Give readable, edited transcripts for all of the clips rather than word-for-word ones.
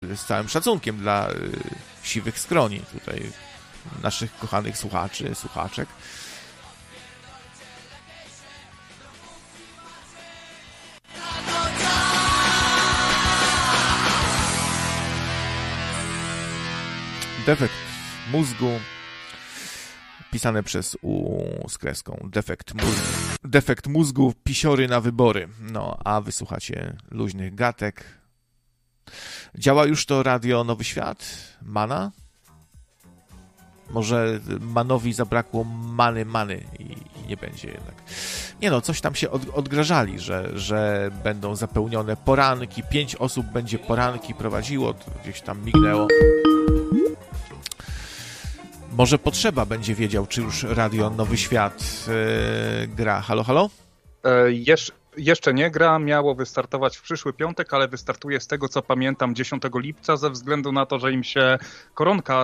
z całym szacunkiem dla siwych skroni tutaj naszych kochanych słuchaczy, słuchaczek. Defekt mózgu, pisane przez U z kreską. Defekt mózgu, pisiory na wybory. No, a wysłuchacie luźnych gatek. Działa już to radio Nowy Świat? Mana? Może Manowi zabrakło many i nie będzie jednak. Nie no, coś tam się odgrażali, że będą zapełnione poranki, 5 osób będzie poranki prowadziło, to gdzieś tam mignęło. Może Potrzeba będzie wiedział, czy już radio Nowy Świat gra. Halo, halo? Jeszcze nie gra, miało wystartować w przyszły piątek, ale wystartuje z tego, co pamiętam, 10 lipca, ze względu na to, że im się koronka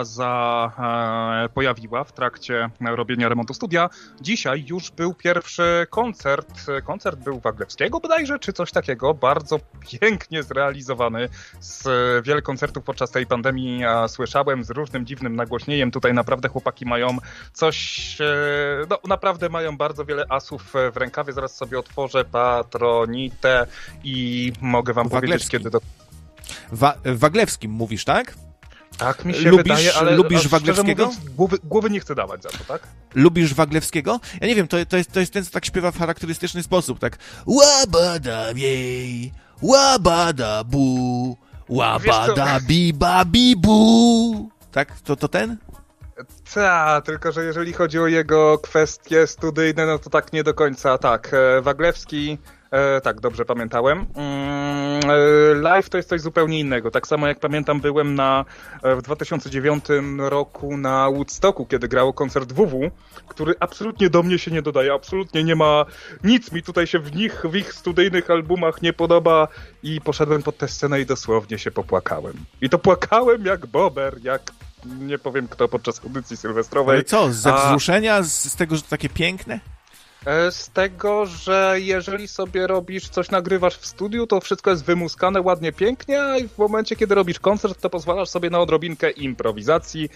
pojawiła w trakcie robienia remontu studia. Dzisiaj już był pierwszy koncert. Koncert był Waglewskiego bodajże, czy coś takiego. Bardzo pięknie zrealizowany. Z wiele koncertów podczas tej pandemii słyszałem z różnym dziwnym nagłośnieniem. Tutaj naprawdę chłopaki mają coś, no naprawdę mają bardzo wiele asów w rękawie. Zaraz sobie otworzę Patronite i mogę wam powiedzieć, kiedy to... Waglewskim mówisz, tak? Tak mi się wydaje, ale lubisz Waglewskiego? Mówiąc, głowy nie chcę dawać za to, tak? Lubisz Waglewskiego? Ja nie wiem, to jest ten, co tak śpiewa w charakterystyczny sposób, tak łabada biej, łabada bu, łabada biba bibu. Tak? To ten? Tak, tylko że jeżeli chodzi o jego kwestie studyjne, no to tak nie do końca tak. Waglewski, tak, dobrze pamiętałem. Live to jest coś zupełnie innego. Tak samo jak pamiętam, byłem w 2009 roku na Woodstocku, kiedy grało koncert WW, który absolutnie do mnie się nie dodaje, absolutnie nie ma, nic mi tutaj się w ich studyjnych albumach nie podoba i poszedłem pod tę scenę i dosłownie się popłakałem. I to płakałem jak bober, jak nie powiem kto podczas audycji sylwestrowej. Ale co, ze wzruszenia? Z tego, że to takie piękne? Z tego, że jeżeli sobie robisz, coś nagrywasz w studiu, to wszystko jest wymuskane ładnie, pięknie, a w momencie, kiedy robisz koncert, to pozwalasz sobie na odrobinkę improwizacji,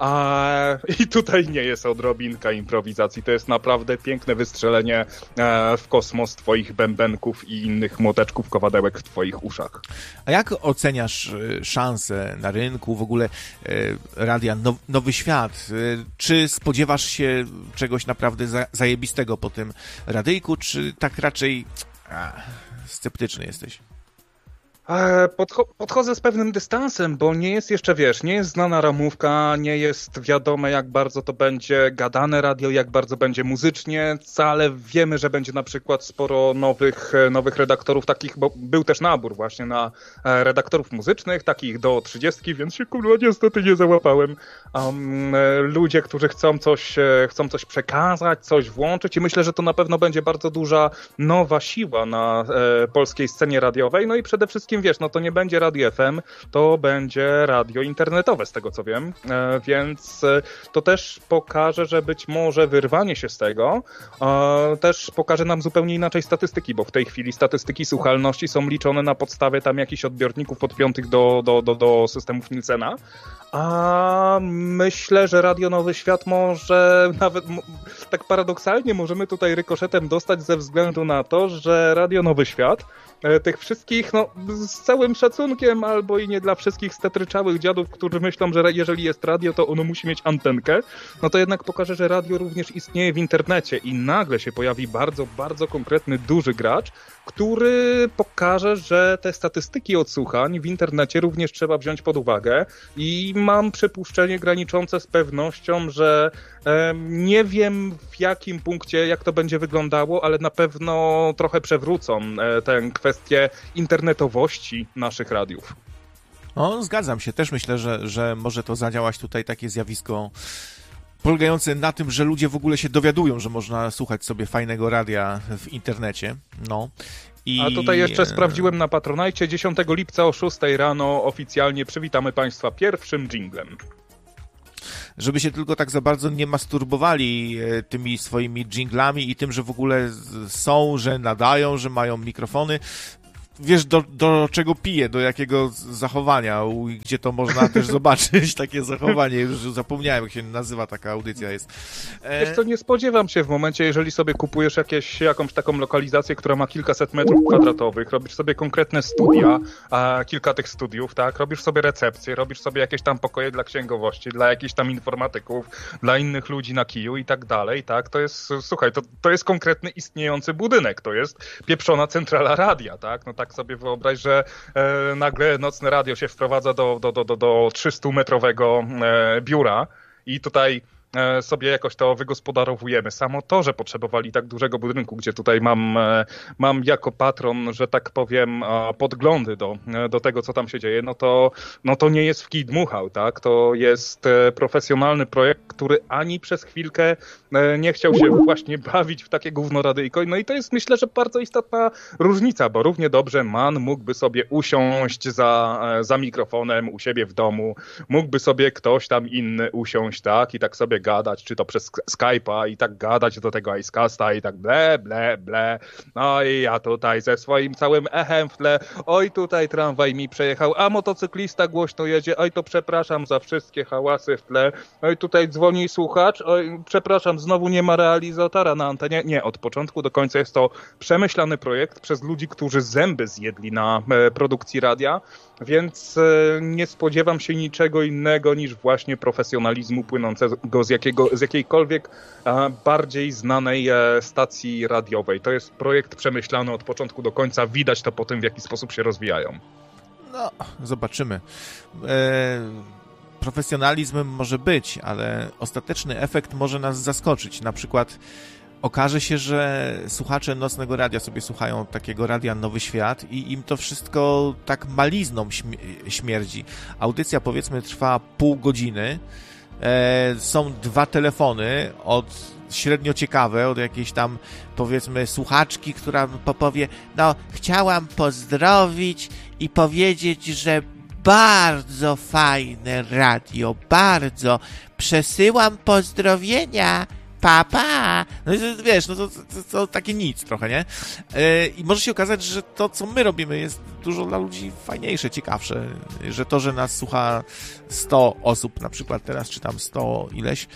i tutaj nie jest odrobinka improwizacji, to jest naprawdę piękne wystrzelenie w kosmos twoich bębenków i innych młoteczków, kowadełek w twoich uszach. A jak oceniasz szanse na rynku, w ogóle radia Nowy Świat? Czy spodziewasz się czegoś naprawdę zajebistego po tym radyjku, czy tak raczej sceptyczny jesteś? Podchodzę z pewnym dystansem, bo nie jest jeszcze, nie jest znana ramówka, nie jest wiadome, jak bardzo to będzie gadane radio, jak bardzo będzie muzycznie, ale wiemy, że będzie na przykład sporo nowych redaktorów, takich, bo był też nabór właśnie na redaktorów muzycznych, takich do 30, więc się niestety nie załapałem. Ludzie, którzy chcą coś przekazać, coś włączyć i myślę, że to na pewno będzie bardzo duża nowa siła na polskiej scenie radiowej, no i przede wszystkim no to nie będzie radio FM, to będzie radio internetowe, z tego co wiem, więc to też pokaże, że być może wyrwanie się z tego też pokaże nam zupełnie inaczej statystyki, bo w tej chwili statystyki słuchalności są liczone na podstawie tam jakichś odbiorników podpiętych do systemów Nielsena, a myślę, że Radio Nowy Świat może nawet tak paradoksalnie możemy tutaj rykoszetem dostać ze względu na to, że Radio Nowy Świat tych wszystkich, no z całym szacunkiem, albo i nie dla wszystkich stetryczałych dziadów, którzy myślą, że jeżeli jest radio, to ono musi mieć antenkę, no to jednak pokaże, że radio również istnieje w internecie i nagle się pojawi bardzo, bardzo konkretny, duży gracz, który pokaże, że te statystyki odsłuchań w internecie również trzeba wziąć pod uwagę i mam przypuszczenie graniczące z pewnością, że nie wiem w jakim punkcie, jak to będzie wyglądało, ale na pewno trochę przewrócą tę kwestię internetowości naszych radiów. No, zgadzam się. Też myślę, że może to zadziałać tutaj takie zjawisko polegające na tym, że ludzie w ogóle się dowiadują, że można słuchać sobie fajnego radia w internecie. No. A tutaj jeszcze sprawdziłem na Patronite, 10 lipca o 6 rano oficjalnie przywitamy Państwa pierwszym dżinglem. Żeby się tylko tak za bardzo nie masturbowali tymi swoimi dżinglami i tym, że w ogóle są, że nadają, że mają mikrofony. wiesz, do czego pije, do jakiego zachowania, gdzie to można też zobaczyć takie zachowanie. Już zapomniałem, jak się nazywa taka audycja jest. Wiesz co, nie spodziewam się w momencie, jeżeli sobie kupujesz jakąś taką lokalizację, która ma kilkaset metrów kwadratowych, robisz sobie konkretne studia, kilka tych studiów, tak, robisz sobie recepcję, robisz sobie jakieś tam pokoje dla księgowości, dla jakichś tam informatyków, dla innych ludzi na kiju i tak dalej, tak, to jest, słuchaj, to jest konkretny istniejący budynek, to jest pieprzona centrala radia, tak, no tak sobie wyobraź, że nagle nocne radio się wprowadza do 300-metrowego biura i tutaj sobie jakoś to wygospodarowujemy. Samo to, że potrzebowali tak dużego budynku, gdzie tutaj mam jako patron, że tak powiem, podglądy do tego, co tam się dzieje, no to nie jest w kij dmuchał, tak? To jest profesjonalny projekt, który ani przez chwilkę nie chciał się właśnie bawić w takie gówno radyjko. No i to jest, myślę, że bardzo istotna różnica, bo równie dobrze MAN mógłby sobie usiąść za mikrofonem u siebie w domu, mógłby sobie ktoś tam inny usiąść, tak? I tak sobie gadać, czy to przez Skype'a i tak gadać do tego Icecasta i tak ble, ble, ble. No i ja tutaj ze swoim całym echem w tle, oj tutaj tramwaj mi przejechał, a motocyklista głośno jedzie, oj to przepraszam za wszystkie hałasy w tle, oj tutaj dzwoni słuchacz, oj przepraszam, znowu nie ma realizatora na antenie. Nie, od początku do końca jest to przemyślany projekt przez ludzi, którzy zęby zjedli na produkcji radia, więc nie spodziewam się niczego innego niż właśnie profesjonalizmu płynącego z jakiejkolwiek bardziej znanej stacji radiowej. To jest projekt przemyślany od początku do końca. Widać to po tym, w jaki sposób się rozwijają. No, zobaczymy. Profesjonalizm może być, ale ostateczny efekt może nas zaskoczyć. Na przykład okaże się, że słuchacze Nocnego Radia sobie słuchają takiego radia Nowy Świat i im to wszystko tak malizną śmierdzi. Audycja, powiedzmy, trwa pół godziny. Są 2 telefony średnio ciekawe, od jakiejś tam, powiedzmy, słuchaczki, która powie, no, chciałam pozdrowić i powiedzieć, że bardzo fajne radio, bardzo. Przesyłam pozdrowienia. Papa! No wiesz, no to takie nic trochę, nie? I może się okazać, że to, co my robimy, jest dużo dla ludzi fajniejsze, ciekawsze. Że to, że nas słucha 100 osób na przykład teraz, czy tam 100 ileś,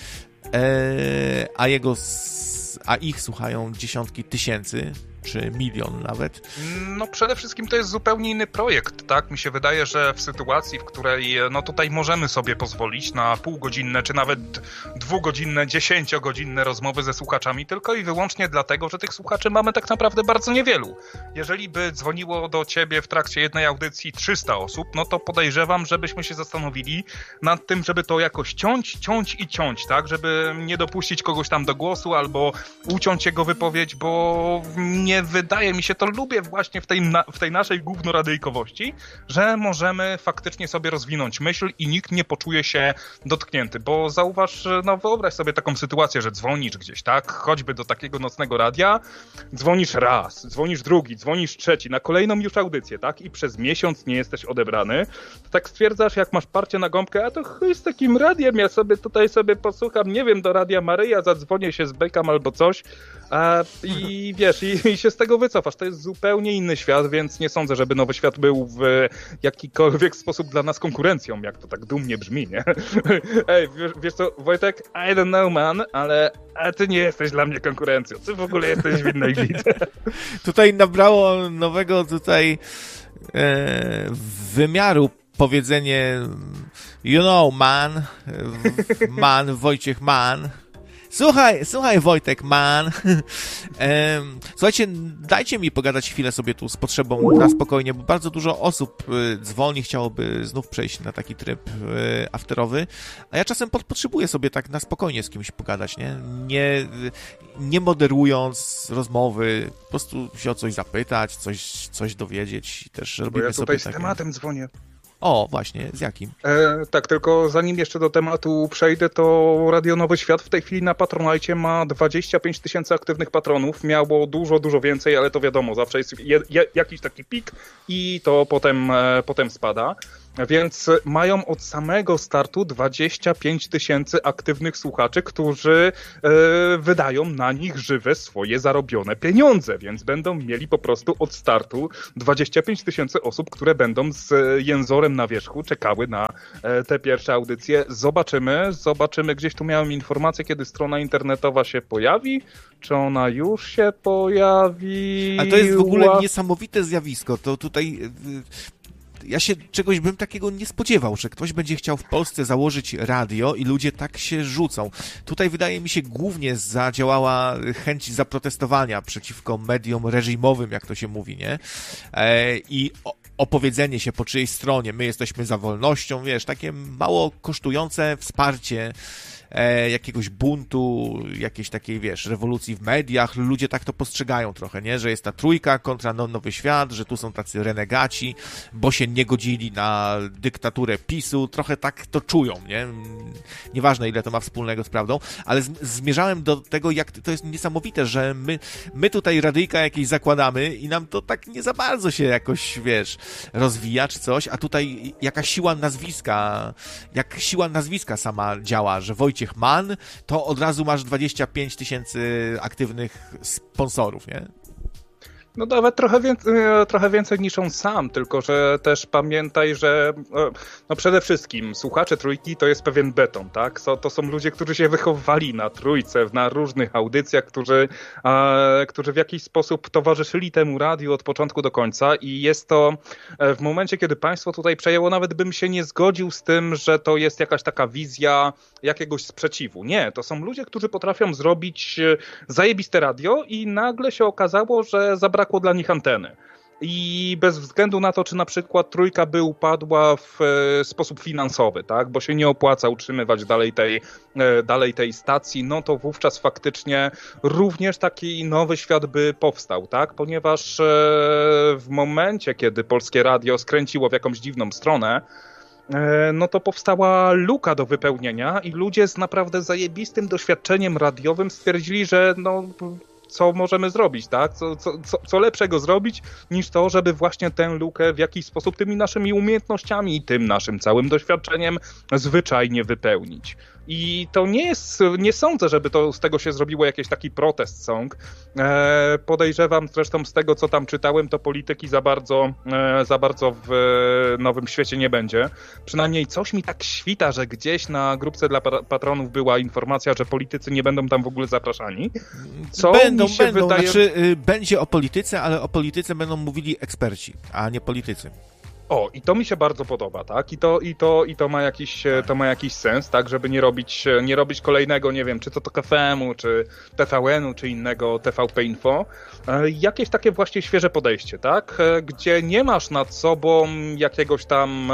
a ich słuchają dziesiątki tysięcy, czy milion nawet. No przede wszystkim to jest zupełnie inny projekt, tak? Mi się wydaje, że w sytuacji, w której no tutaj możemy sobie pozwolić na półgodzinne, czy nawet 2-godzinne, 10-godzinne rozmowy ze słuchaczami, tylko i wyłącznie dlatego, że tych słuchaczy mamy tak naprawdę bardzo niewielu. Jeżeli by dzwoniło do ciebie w trakcie jednej audycji 300 osób, no to podejrzewam, żebyśmy się zastanowili nad tym, żeby to jakoś ciąć, tak? Żeby nie dopuścić kogoś tam do głosu, albo uciąć jego wypowiedź, bo nie wydaje mi się, to lubię właśnie w tej naszej gównoradyjkowości, że możemy faktycznie sobie rozwinąć myśl i nikt nie poczuje się dotknięty, bo zauważ, no wyobraź sobie taką sytuację, że dzwonisz gdzieś, tak, choćby do takiego nocnego radia, dzwonisz raz, dzwonisz drugi, dzwonisz trzeci, na kolejną już audycję, tak, i przez miesiąc nie jesteś odebrany, to tak stwierdzasz, jak masz parcie na gąbkę, a to chuj z takim radiem, ja sobie tutaj posłucham, nie wiem, do Radia Maryja, zadzwonię się z Bekam albo coś, i wiesz, i się z tego wycofasz. To jest zupełnie inny świat, więc nie sądzę, żeby Nowy Świat był w jakikolwiek sposób dla nas konkurencją, jak to tak dumnie brzmi, nie? Ej, wiesz co, Wojtek, I don't know, man, ale ty nie jesteś dla mnie konkurencją. Ty w ogóle jesteś w innej lidze. Tutaj nabrało nowego wymiaru powiedzenie you know, man, Wojciech man. Słuchaj Wojtek, man. Słuchajcie, dajcie mi pogadać chwilę sobie tu z potrzebą na spokojnie, bo bardzo dużo osób dzwoni, chciałoby znów przejść na taki tryb afterowy, a ja czasem potrzebuję sobie tak na spokojnie z kimś pogadać, nie moderując rozmowy, po prostu się o coś zapytać, coś dowiedzieć. Też robimy ja tutaj sobie z tematem dzwonię. O, właśnie, z jakim? Tak, tylko zanim jeszcze do tematu przejdę, to Radio Nowy Świat w tej chwili na Patronite ma 25 000 aktywnych patronów. Miało dużo więcej, ale to wiadomo, zawsze jest jakiś taki pik i to potem spada. Więc mają od samego startu 25 tysięcy aktywnych słuchaczy, którzy wydają na nich żywe swoje zarobione pieniądze, więc będą mieli po prostu od startu 25 tysięcy osób, które będą z jęzorem na wierzchu czekały na te pierwsze audycje. Zobaczymy. Gdzieś tu miałem informację, kiedy strona internetowa się pojawi. Czy ona już się pojawi? Ale to jest w ogóle niesamowite zjawisko. To tutaj... Ja się czegoś bym takiego nie spodziewał, że ktoś będzie chciał w Polsce założyć radio i ludzie tak się rzucą. Tutaj wydaje mi się głównie zadziałała chęć zaprotestowania przeciwko mediom reżimowym, jak to się mówi, nie? I opowiedzenie się po czyjejś stronie. My jesteśmy za wolnością, wiesz, takie mało kosztujące wsparcie jakiegoś buntu, jakiejś takiej, wiesz, rewolucji w mediach. Ludzie tak to postrzegają trochę, nie? Że jest ta trójka kontra Nowy Świat, że tu są tacy renegaci, bo się nie godzili na dyktaturę PiS-u. Trochę tak to czują, nie? Nieważne, ile to ma wspólnego z prawdą, ale zmierzałem do tego, jak to jest niesamowite, że my tutaj radyjka jakieś zakładamy i nam to tak nie za bardzo się jakoś, wiesz, rozwija czy coś, a tutaj jaka siła nazwiska sama działa, że Wojciech Mann, to od razu masz 25 tysięcy aktywnych sponsorów, nie? No nawet trochę więcej niż on sam, tylko że też pamiętaj, że no przede wszystkim słuchacze trójki to jest pewien beton, tak? To są ludzie, którzy się wychowywali na trójce, na różnych audycjach, którzy w jakiś sposób towarzyszyli temu radiu od początku do końca i jest to w momencie, kiedy państwo tutaj przejęło, nawet bym się nie zgodził z tym, że to jest jakaś taka wizja jakiegoś sprzeciwu. Nie, to są ludzie, którzy potrafią zrobić zajebiste radio i nagle się okazało, że zabrakło dla nich anteny. I bez względu na to, czy na przykład trójka by upadła w sposób finansowy, tak, bo się nie opłaca utrzymywać dalej tej stacji, no to wówczas faktycznie również taki nowy świat by powstał, tak, ponieważ w momencie, kiedy Polskie Radio skręciło w jakąś dziwną stronę, no to powstała luka do wypełnienia i ludzie z naprawdę zajebistym doświadczeniem radiowym stwierdzili, że no co możemy zrobić, tak? Co lepszego zrobić niż to, żeby właśnie tę lukę w jakiś sposób tymi naszymi umiejętnościami i tym naszym całym doświadczeniem zwyczajnie wypełnić. I to nie sądzę, żeby z tego się zrobiło jakiś taki protest song. Podejrzewam zresztą z tego, co tam czytałem, to polityki za bardzo w Nowym Świecie nie będzie. Przynajmniej coś mi tak świta, że gdzieś na grupce dla patronów była informacja, że politycy nie będą tam w ogóle zapraszani. Będą. Znaczy, będzie o polityce, ale o polityce będą mówili eksperci, a nie politycy. O, i to mi się bardzo podoba, tak? I to ma jakiś sens, tak? Żeby nie robić kolejnego, nie wiem, czy to KFM-u, czy TVN-u, czy innego TVP Info. Jakieś takie właśnie świeże podejście, tak? Gdzie nie masz nad sobą jakiegoś tam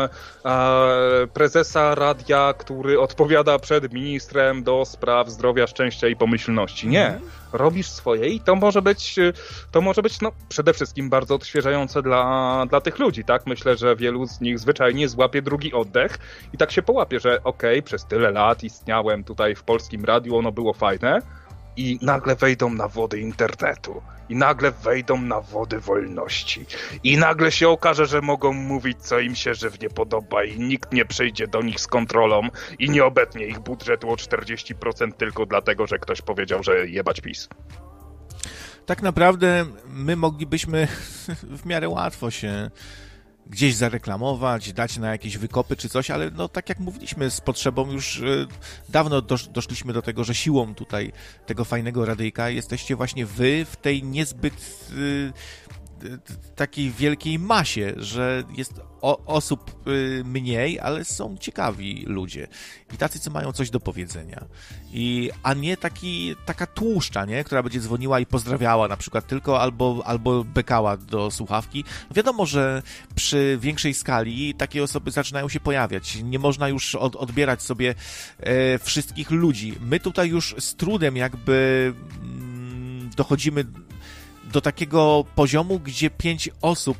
prezesa radia, który odpowiada przed ministrem do spraw zdrowia, szczęścia i pomyślności. Nie. Robisz swoje i to może być no, przede wszystkim bardzo odświeżające dla tych ludzi, tak? Myślę, że wielu z nich zwyczajnie złapie drugi oddech i tak się połapie, że okej, przez tyle lat istniałem tutaj w polskim radiu, ono było fajne i nagle wejdą na wody internetu i nagle wejdą na wody wolności i nagle się okaże, że mogą mówić, co im się żywnie podoba i nikt nie przyjdzie do nich z kontrolą i nie obetnie ich budżetu o 40% tylko dlatego, że ktoś powiedział, że jebać PiS. Tak naprawdę my moglibyśmy w miarę łatwo się gdzieś zareklamować, dać na jakieś wykopy czy coś, ale no tak jak mówiliśmy, z potrzebą już dawno doszliśmy do tego, że siłą tutaj tego fajnego radyjka jesteście właśnie wy w tej niezbyt takiej wielkiej masie, że jest osób mniej, ale są ciekawi ludzie i tacy, co mają coś do powiedzenia. A nie taka tłuszcza, nie? Która będzie dzwoniła i pozdrawiała na przykład tylko albo bekała do słuchawki. Wiadomo, że przy większej skali takie osoby zaczynają się pojawiać. Nie można już odbierać sobie wszystkich ludzi. My tutaj już z trudem jakby dochodzimy do takiego poziomu, gdzie 5 osób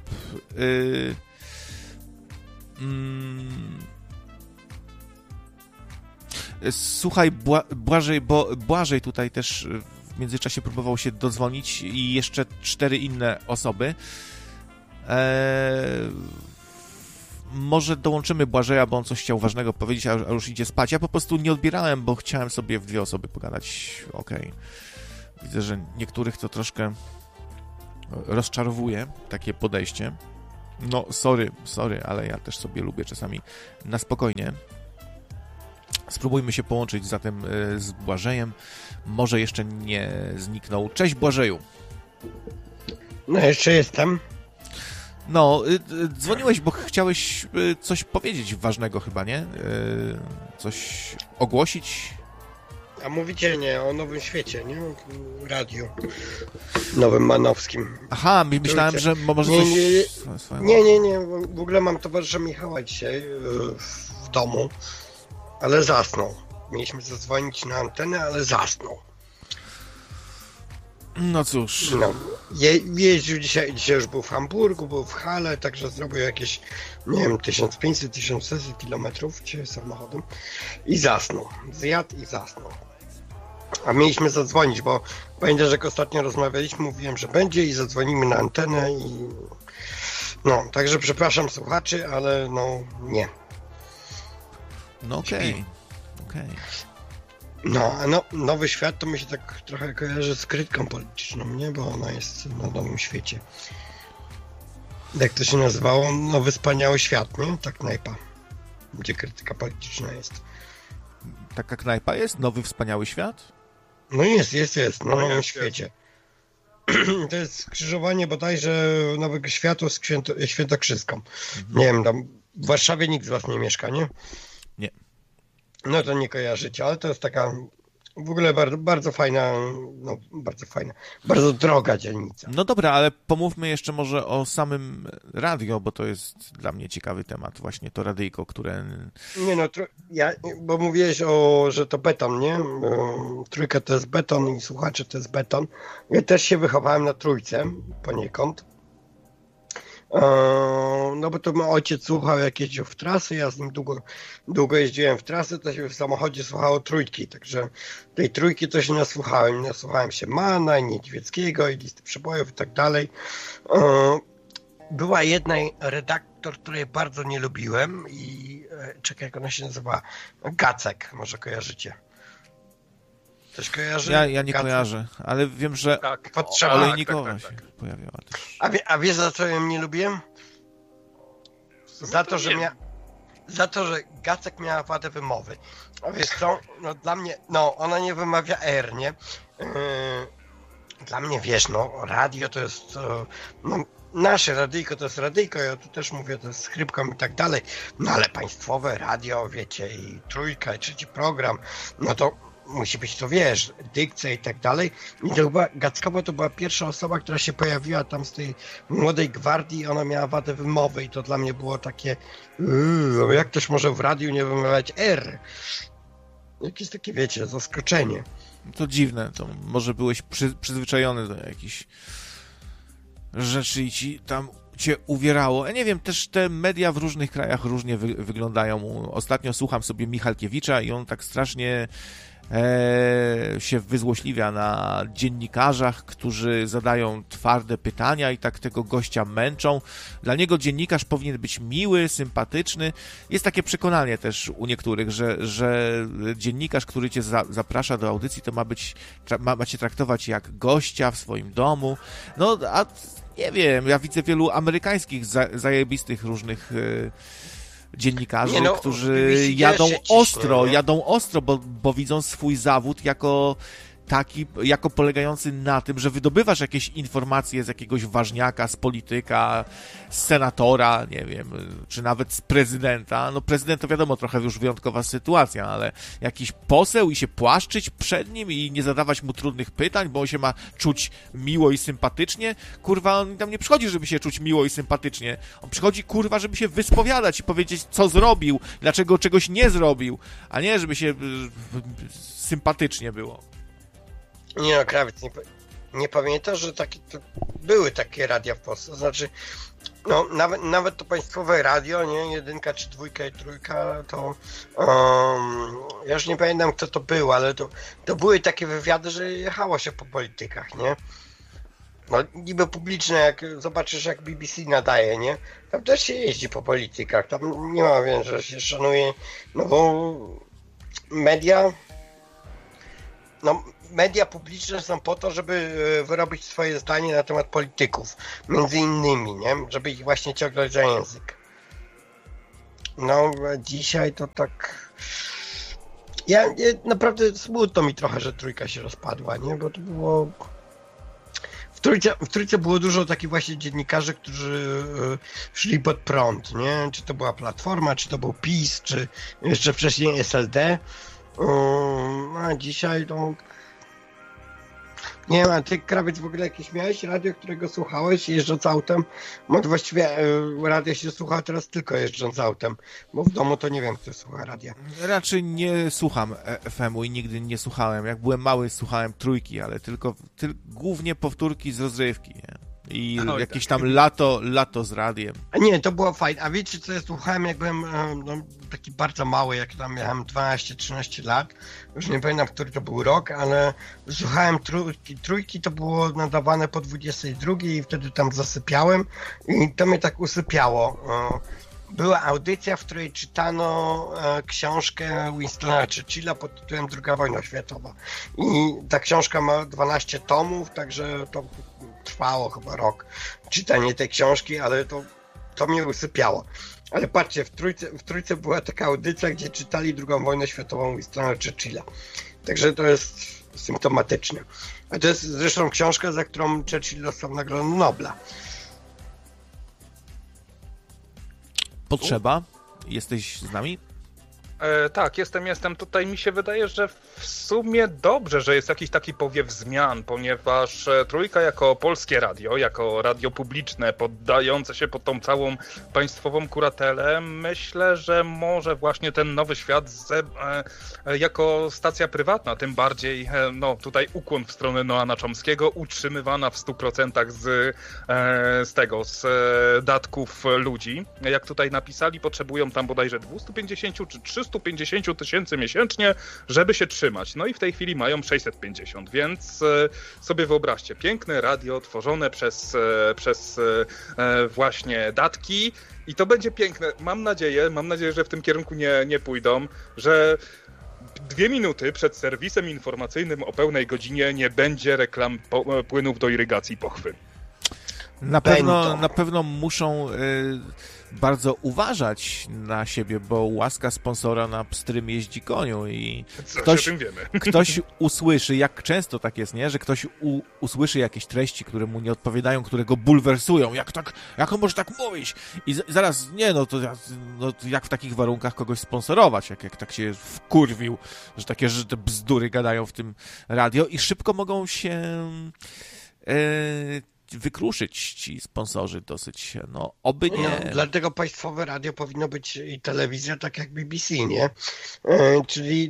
słuchaj, Błażej tutaj też w międzyczasie próbował się dodzwonić i jeszcze 4 inne osoby. może dołączymy Błażeja, bo on coś chciał ważnego powiedzieć, a już idzie spać. Ja po prostu nie odbierałem, bo chciałem sobie w dwie osoby pogadać. Okej. Widzę, że niektórych to troszkę rozczarowuje takie podejście. No, sorry, ale ja też sobie lubię czasami na spokojnie. Spróbujmy się połączyć zatem z Błażejem. Może jeszcze nie zniknął. Cześć, Błażeju. No, jeszcze jestem. No, dzwoniłeś, bo chciałeś coś powiedzieć ważnego chyba, nie? Coś ogłosić? A mówicie nie o Nowym Świecie, nie? O radiu nowym manowskim. Aha, myślałem, że może coś... Nie. W ogóle mam towarzysza Michała dzisiaj w domu, ale zasnął. Mieliśmy zadzwonić na antenę, ale zasnął. No cóż. No. Jeździł dzisiaj już był w Hamburgu, był w Halle, także zrobił jakieś, nie wiem, 1500-1600 kilometrów dzisiaj samochodem i zasnął. Zjadł i zasnął. A mieliśmy zadzwonić, bo pamiętam, że jak ostatnio rozmawialiśmy, mówiłem, że będzie i zadzwonimy na antenę i... No, także przepraszam słuchaczy, ale no nie. No okej. No, Nowy Świat to mi się tak trochę kojarzy z krytyką polityczną, nie? Bo ona jest na Nowym Świecie. Jak to się nazywało? Nowy Wspaniały Świat, nie? Ta knajpa, gdzie krytyka polityczna jest. Taka knajpa jest? Nowy Wspaniały Świat? No jest, na Nowym Świecie. To jest skrzyżowanie bodajże Nowego Światu z Świętokrzyską. Nie wiem, tam w Warszawie nikt z was nie mieszka, nie? Nie. No to nie kojarzycie, ale to jest taka w ogóle bardzo, bardzo fajna, bardzo droga dzielnica. No dobra, ale pomówmy jeszcze może o samym radio, bo to jest dla mnie ciekawy temat, właśnie to radyjko, które... Nie no, bo mówiłeś że to beton, nie? Trójka to jest beton i słuchacze to jest beton. Ja też się wychowałem na Trójce poniekąd. No bo to mój ojciec słuchał, jak jeździł w trasy, ja z nim długo jeździłem w trasy, to się w samochodzie słuchało Trójki, także tej Trójki to się nasłuchałem się Mana i Niedźwieckiego i Listy Przebojów i tak dalej. Była jedna redaktor, której bardzo nie lubiłem i czekaj, jak ona się nazywa, Gacek, może kojarzycie. Coś kojarzy? Ja nie kojarzę, ale wiem, że Olejnikowa się pojawiała też. A wiesz, za co ją nie lubiłem? Za to, że Gacek miała wadę wymowy. A wiesz co? No dla mnie, ona nie wymawia R, nie? Dla mnie, wiesz, radio to jest, nasze radyjko to jest radyjko, ja tu też mówię, to jest z chrypką i tak dalej, no ale państwowe radio, wiecie, i Trójka, i trzeci program, no to musi być to, wiesz, dykcja i tak dalej. I to chyba Gackowa to była pierwsza osoba, która się pojawiła tam z tej młodej gwardii i ona miała wadę wymowy i to dla mnie było takie jak ktoś może w radiu nie wymawiać R? Jakieś takie, wiecie, zaskoczenie. To dziwne, to może byłeś przyzwyczajony do jakichś rzeczy i ci tam cię uwierało. Ja nie wiem, też te media w różnych krajach różnie wyglądają. Ostatnio słucham sobie Michalkiewicza i on tak strasznie się wyzłośliwia na dziennikarzach, którzy zadają twarde pytania i tak tego gościa męczą. Dla niego dziennikarz powinien być miły, sympatyczny. Jest takie przekonanie też u niektórych, że dziennikarz, który cię zaprasza do audycji, to ma cię traktować jak gościa w swoim domu. No, a nie wiem, ja widzę wielu amerykańskich zajebistych różnych dziennikarzy, którzy jadą ostro, bo widzą swój zawód jako polegający na tym, że wydobywasz jakieś informacje z jakiegoś ważniaka, z polityka, z senatora, nie wiem, czy nawet z prezydenta. No prezydent to wiadomo, trochę już wyjątkowa sytuacja, ale jakiś poseł i się płaszczyć przed nim i nie zadawać mu trudnych pytań, bo on się ma czuć miło i sympatycznie. Kurwa, on tam nie przychodzi, żeby się czuć miło i sympatycznie. On przychodzi, kurwa, żeby się wyspowiadać i powiedzieć, co zrobił, dlaczego czegoś nie zrobił, a nie, żeby się sympatycznie było. Nie no, Krawiec, nie pamiętasz, że były takie radia w Polsce, to znaczy, no nawet to państwowe radio, nie, 1 czy 2 i 3, to ja już nie pamiętam, kto to był, ale to były takie wywiady, że jechało się po politykach, nie? No niby publiczne, jak zobaczysz jak BBC nadaje, nie? Tam też się jeździ po politykach, tam nie ma, wiem, że się szanuje, no bo media publiczne są po to, żeby wyrobić swoje zdanie na temat polityków, między innymi, nie? Żeby ich właśnie ciągnąć za język. No, dzisiaj to tak... naprawdę smutno mi trochę, że Trójka się rozpadła, nie? Bo to było... W Trójce było dużo takich właśnie dziennikarzy, którzy szli pod prąd, nie? Czy to była Platforma, czy to był PiS, czy jeszcze wcześniej SLD. A dzisiaj to... Nie wiem, a ty, Krawiec, w ogóle jakieś miałeś radio, którego słuchałeś jeżdżąc autem? Bo właściwie radio się słucha teraz tylko jeżdżąc autem, bo w domu to nie wiem, kto słucha radia. Raczej nie słucham FM-u i nigdy nie słuchałem. Jak byłem mały, słuchałem Trójki, ale tylko głównie powtórki z rozrywki, nie? I jakieś tam lato z radiem. A nie, to było fajne. A wiecie, co ja słuchałem, jak byłem taki bardzo mały, jak tam miałem 12-13 lat. Już nie pamiętam, który to był rok, ale słuchałem Trójki, to było nadawane po 22 i wtedy tam zasypiałem i to mnie tak usypiało. Była audycja, w której czytano książkę Winstona Churchilla pod tytułem II wojna światowa. I ta książka ma 12 tomów, także to trwało chyba rok czytanie tej książki, ale to mnie usypiało. Ale patrzcie, w Trójce była taka audycja, gdzie czytali II wojnę światową Winstona Churchilla. Także to jest symptomatyczne. A to jest zresztą książka, za którą Churchill dostał Nagrodę Nobla. Potrzeba? Jesteś z nami? Tak, jestem. Tutaj mi się wydaje, że w sumie dobrze, że jest jakiś taki powiew zmian, ponieważ Trójka jako polskie radio, jako radio publiczne, poddające się pod tą całą państwową kuratelę, myślę, że może właśnie ten Nowy Świat jako stacja prywatna, tym bardziej, no tutaj ukłon w stronę Noama Chomskiego, utrzymywana w 100% z datków ludzi. Jak tutaj napisali, potrzebują tam bodajże 250 czy 350 tysięcy miesięcznie, żeby się trzymać. No i w tej chwili mają 650, więc sobie wyobraźcie, piękne radio tworzone przez właśnie datki i to będzie piękne. Mam nadzieję, że w tym kierunku nie pójdą, że 2 minuty przed serwisem informacyjnym o pełnej godzinie nie będzie reklam płynów do irygacji pochwy. Na pewno muszą bardzo uważać na siebie, bo łaska sponsora na pstrym jeździ koniu i ktoś usłyszy, jak często tak jest, nie? Że ktoś usłyszy jakieś treści, które mu nie odpowiadają, które go bulwersują. Jak on może tak mówić? I zaraz, jak w takich warunkach kogoś sponsorować, jak tak się wkurwił, że te bzdury gadają w tym radio i szybko mogą się wykruszyć ci sponsorzy dosyć, oby nie. No, dlatego państwowe radio powinno być i telewizja tak jak BBC, nie? Czyli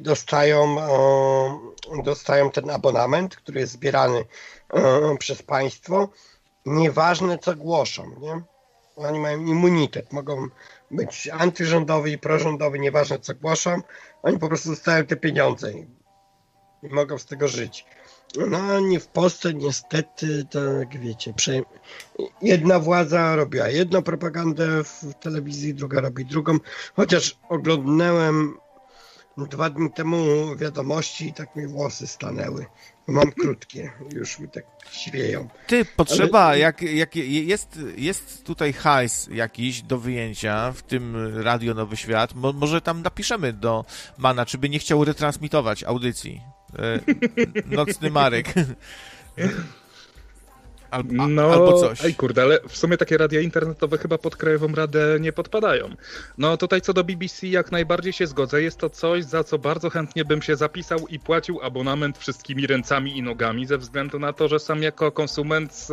dostają ten abonament, który jest zbierany przez państwo, nieważne co głoszą, nie? Oni mają immunitet, mogą być antyrządowi i prorządowi, nieważne co głoszą, oni po prostu dostają te pieniądze i mogą z tego żyć. No, nie w Polsce niestety, to jak wiecie, jedna władza robiła jedną propagandę w telewizji, druga robi drugą, chociaż oglądałem 2 dni temu wiadomości i tak mi włosy stanęły. Mam krótkie, już mi tak świeją. Potrzeba, ale... jak jest tutaj hajs jakiś do wyjęcia w tym Radio Nowy Świat, może tam napiszemy do Mana, czy by nie chciał retransmitować audycji. Nocny Marek. Albo coś. Ej kurde, ale w sumie takie radia internetowe chyba pod Krajową Radę nie podpadają. No tutaj co do BBC jak najbardziej się zgodzę. Jest to coś, za co bardzo chętnie bym się zapisał i płacił abonament wszystkimi ręcami i nogami, ze względu na to, że sam jako konsument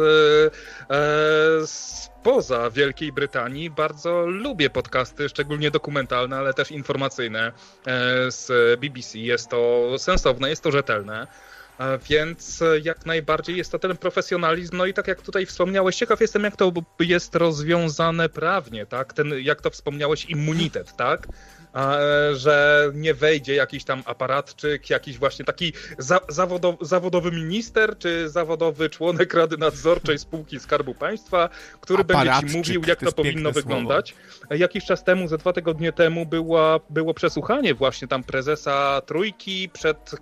spoza Wielkiej Brytanii bardzo lubię podcasty, szczególnie dokumentalne, ale też informacyjne z BBC. Jest to sensowne, jest to rzetelne. Więc jak najbardziej jest to ten profesjonalizm, no i tak jak tutaj wspomniałeś, ciekaw jestem jak to jest rozwiązane prawnie, tak? Jak to wspomniałeś, immunitet, tak? że nie wejdzie jakiś tam aparatczyk, jakiś właśnie taki zawodowy minister, czy zawodowy członek Rady Nadzorczej Spółki Skarbu Państwa, który będzie ci mówił, jak to powinno wyglądać. Jakiś czas temu, ze 2 tygodnie temu było przesłuchanie właśnie tam prezesa Trójki przed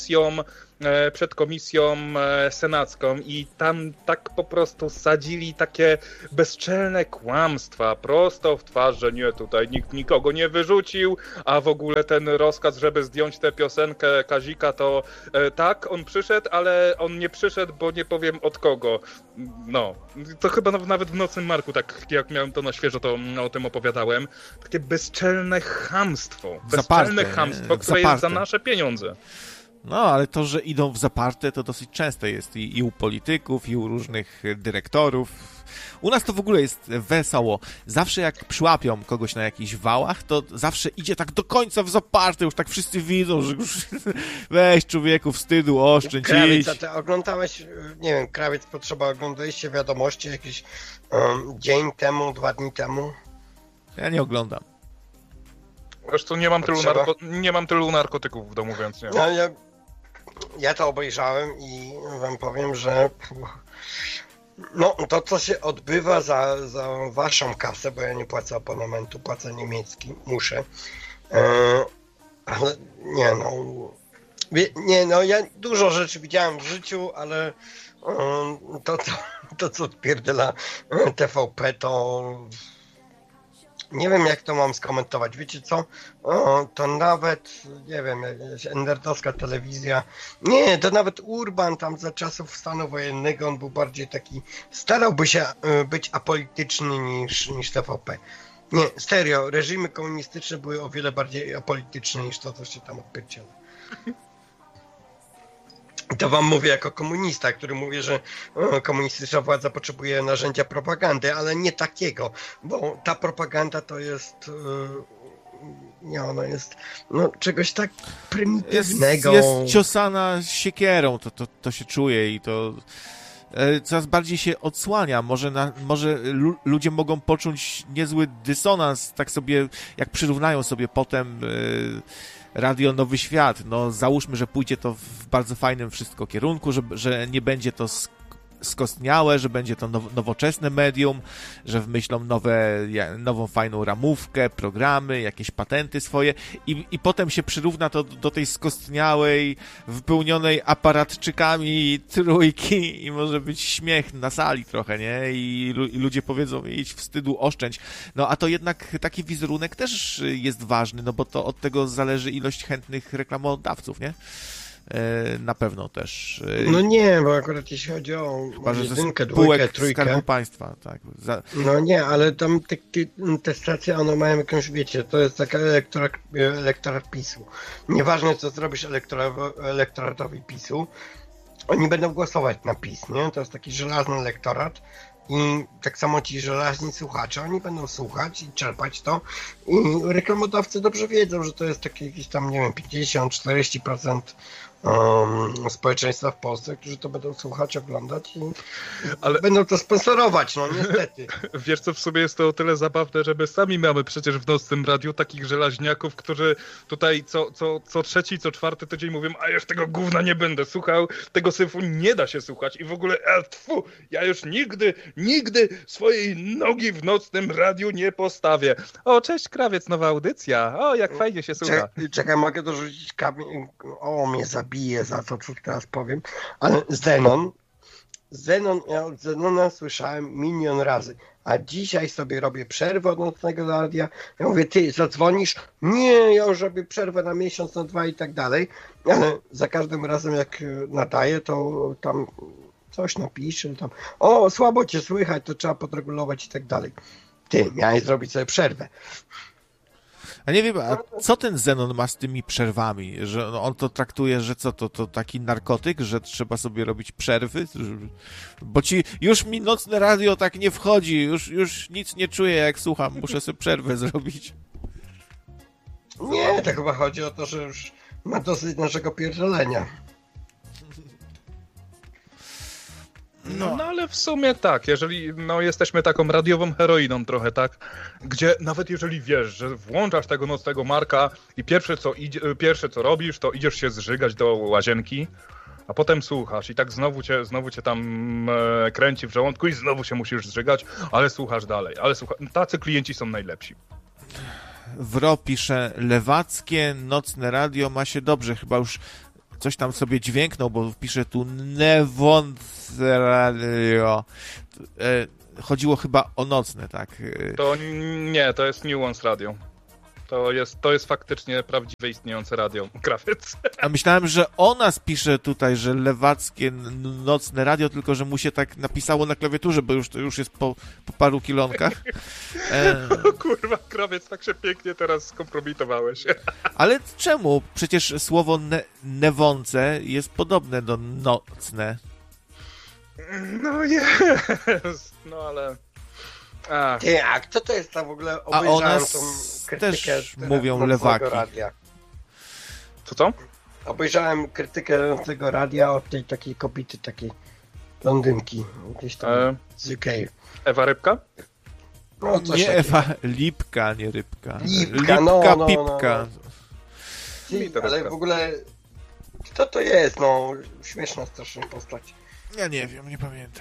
komisją senacką i tam tak po prostu sadzili takie bezczelne kłamstwa prosto w twarz, że nie, tutaj nikt nikogo nie wyrzucił, a w ogóle ten rozkaz, żeby zdjąć tę piosenkę Kazika, to tak, on przyszedł, ale on nie przyszedł, bo nie powiem od kogo. No, to chyba nawet w Nocnym Marku, tak jak miałem to na świeżo, to o tym opowiadałem. Takie bezczelne chamstwo, które jest za nasze pieniądze. No, ale to, że idą w zaparte, to dosyć częste jest i u polityków, i u różnych dyrektorów. U nas to w ogóle jest wesoło. Zawsze jak przyłapią kogoś na jakichś wałach, to zawsze idzie tak do końca w zaparte, już tak wszyscy widzą, że już weź człowieku, wstydu, oszczędź. Krawiec, a ty oglądałeś, nie wiem, Krawiec Potrzeba, oglądaliście Wiadomości jakiś dzień temu, 2 dni temu? Ja nie oglądam. Zresztą nie mam tylu narkotyków w domu, więc nie. No, ja to obejrzałem i wam powiem, że no to, co się odbywa za waszą kasę, bo ja nie płacę abonamentu, płacę niemiecki, muszę, ale ja dużo rzeczy widziałem w życiu, ale to co odpierdziela TVP, to nie wiem, jak to mam skomentować. Wiecie co? To nawet, nie wiem, jakaś nerdowska telewizja. Nie, to nawet Urban tam za czasów stanu wojennego, on był bardziej taki, starałby się być apolityczny niż TVP. Nie, serio, reżimy komunistyczne były o wiele bardziej apolityczne niż to, co się tam odpierdziela. To wam mówię jako komunista, który mówi, że komunistyczna władza potrzebuje narzędzia propagandy, ale nie takiego, bo ta propaganda to jest ona jest czegoś tak prymitywnego. Jest ciosana siekierą, to się czuje i to coraz bardziej się odsłania. Może ludzie mogą poczuć niezły dysonans, tak sobie, jak przyrównają sobie potem Radio Nowy Świat. No załóżmy, że pójdzie to w bardzo fajnym wszystko kierunku, że nie będzie to skostniałe, że będzie to nowoczesne medium, że wymyślą nową fajną ramówkę, programy, jakieś patenty swoje i potem się przyrówna to do tej skostniałej, wypełnionej aparatczykami Trójki i może być śmiech na sali trochę, nie? I ludzie powiedzą, idź wstydu, oszczędź. No a to jednak taki wizerunek też jest ważny, no bo to od tego zależy ilość chętnych reklamodawców, nie? Na pewno też. No nie, bo akurat jeśli chodzi o jedynkę, dwójkę, trójkę. Skarbu Państwa, tak. No nie, ale tam te stacje, one mają jakąś, wiecie, to jest taka elektorat PiS-u. Nieważne, co zrobisz elektoratowi PiS-u, oni będą głosować na PiS, nie? To jest taki żelazny elektorat i tak samo ci żelazni słuchacze, oni będą słuchać i czerpać to i reklamodawcy dobrze wiedzą, że to jest takie jakieś tam, nie wiem, 50-40% społeczeństwa w Polsce, którzy to będą słuchać, oglądać i będą to sponsorować, no niestety. Wiesz co, w sobie jest to o tyle zabawne, że my sami mamy przecież w Nocnym Radiu takich żelaźniaków, którzy tutaj co trzeci, co czwarty tydzień mówią, a już tego gówna nie będę słuchał, tego syfu nie da się słuchać i w ogóle ja już nigdy swojej nogi w Nocnym Radiu nie postawię. O, cześć Krawiec, nowa audycja, o, jak fajnie się słucha. Czekaj, mogę dorzucić kamień, mnie zabije za to, co teraz powiem, ale Zenon, ja od Zenona słyszałem milion razy, a dzisiaj sobie robię przerwę od Nocnego Radia. Ja mówię, ty zadzwonisz? Nie, ja już robię przerwę na miesiąc, na 2 i tak dalej, ale za każdym razem jak nadaję, to tam coś napiszę, tam słabo cię słychać, to trzeba podregulować i tak dalej. Ty, miałeś zrobić sobie przerwę. A nie wiem, a co ten Zenon ma z tymi przerwami? Że on to traktuje, że co, to taki narkotyk, że trzeba sobie robić przerwy? Bo już mi Nocne Radio tak nie wchodzi, już nic nie czuję jak słucham, muszę sobie przerwę zrobić. Nie, to chyba chodzi o to, że już ma dosyć naszego pierdolenia. No ale w sumie tak, jeżeli jesteśmy taką radiową heroiną trochę, tak, gdzie nawet jeżeli wiesz, że włączasz tego nocnego Marka i pierwsze co robisz, to idziesz się zżygać do łazienki, a potem słuchasz i tak znowu cię tam kręci w żołądku i znowu się musisz zżygać, ale słuchasz dalej, tacy klienci są najlepsi. Wro pisze, lewackie nocne radio ma się dobrze, chyba już coś tam sobie dźwięknął, bo pisze tu Newonce radio. Chodziło chyba o nocne, tak? To nie, to jest Nuance Radio. To jest faktycznie prawdziwe istniejące radio. Krawiec. A myślałem, że o nas pisze tutaj, że lewackie nocne radio, tylko że mu się tak napisało na klawiaturze, bo już jest po paru kilonkach. O kurwa, Krawiec, tak się pięknie teraz skompromitowałeś. Ale czemu? Przecież słowo newące jest podobne do nocne. No jest. No ale... Ty, a kto to jest tam w ogóle? A o Obejrzałem nas tą krytykę też mówią lewaki. Radia. Co? Obejrzałem krytykę tego radia od tej takiej kobiety, takiej blondynki, gdzieś tam z UK. Ewa Rybka? No, coś nie takiego. Ewa, Lipka, nie Rybka. Lipka, Pipka. Ty, ale w ogóle kto to jest? No, śmieszna strasznie postać. Ja nie wiem, nie pamiętam.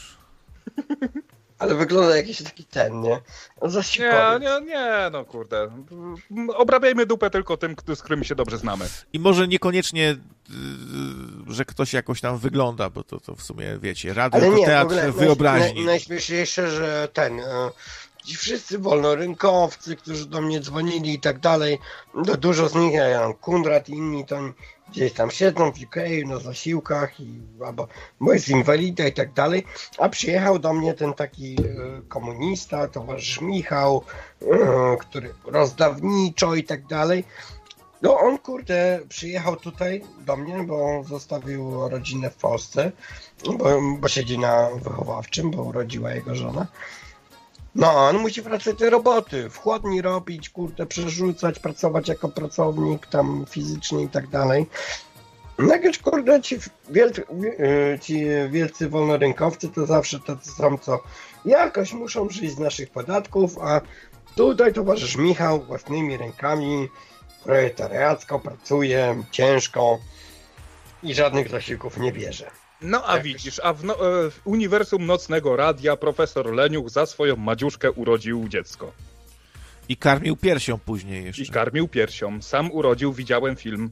Ale wygląda jakiś taki nie? Zasiłkowiec. Nie, no kurde. Obrabiajmy dupę tylko tym, z którymi się dobrze znamy. I może niekoniecznie, że ktoś jakoś tam wygląda, bo to w sumie, wiecie, radio ale to nie, teatr wyobraźni. Najśmieszniejsze, że ci wszyscy wolnorynkowcy, którzy do mnie dzwonili i tak dalej, dużo z nich, Kundrat i inni, to gdzieś tam siedzą w UK na zasiłkach, bo jest inwalida i tak dalej, a przyjechał do mnie ten taki komunista, towarzysz Michał, który rozdawniczo i tak dalej. No on, kurde, przyjechał tutaj do mnie, bo zostawił rodzinę w Polsce, bo siedzi na wychowawczym, bo urodziła jego żona. No, on musi wracać do roboty, w chłodni robić, kurde, przerzucać, pracować jako pracownik tam fizycznie i tak dalej. No jakieś, kurde, ci wielcy wolnorynkowcy to zawsze tacy są, co jakoś muszą żyć z naszych podatków, a tutaj towarzysz Michał własnymi rękami proletariacko pracuje, ciężko i żadnych zasiłków nie bierze. No a widzisz, w uniwersum nocnego radia profesor Leniuch za swoją Madziuszkę urodził dziecko. I karmił piersią później jeszcze. I karmił piersią. Sam urodził, widziałem film.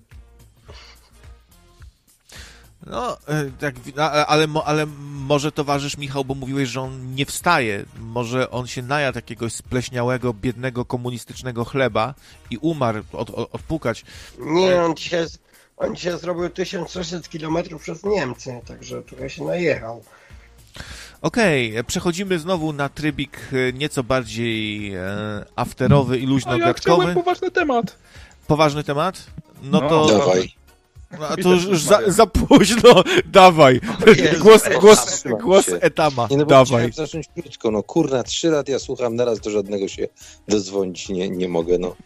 No, tak, ale może towarzysz Michał, bo mówiłeś, że on nie wstaje. Może on się najadł jakiegoś spleśniałego, biednego, komunistycznego chleba i umarł odpukać. Nie, on dzisiaj zrobił 1600 km przez Niemcy, także trochę się najechał. Okej, przechodzimy znowu na trybik nieco bardziej afterowy i luźno-gadkowy. A ja chciałem poważny temat. Poważny temat? No to... Dawaj. No, to już za późno. Dawaj. Głos Etama. Nie, no bo dawaj. chciałem zacząć krótko. No kurna, 3 lat ja słucham naraz, do żadnego się dodzwonić nie mogę, no.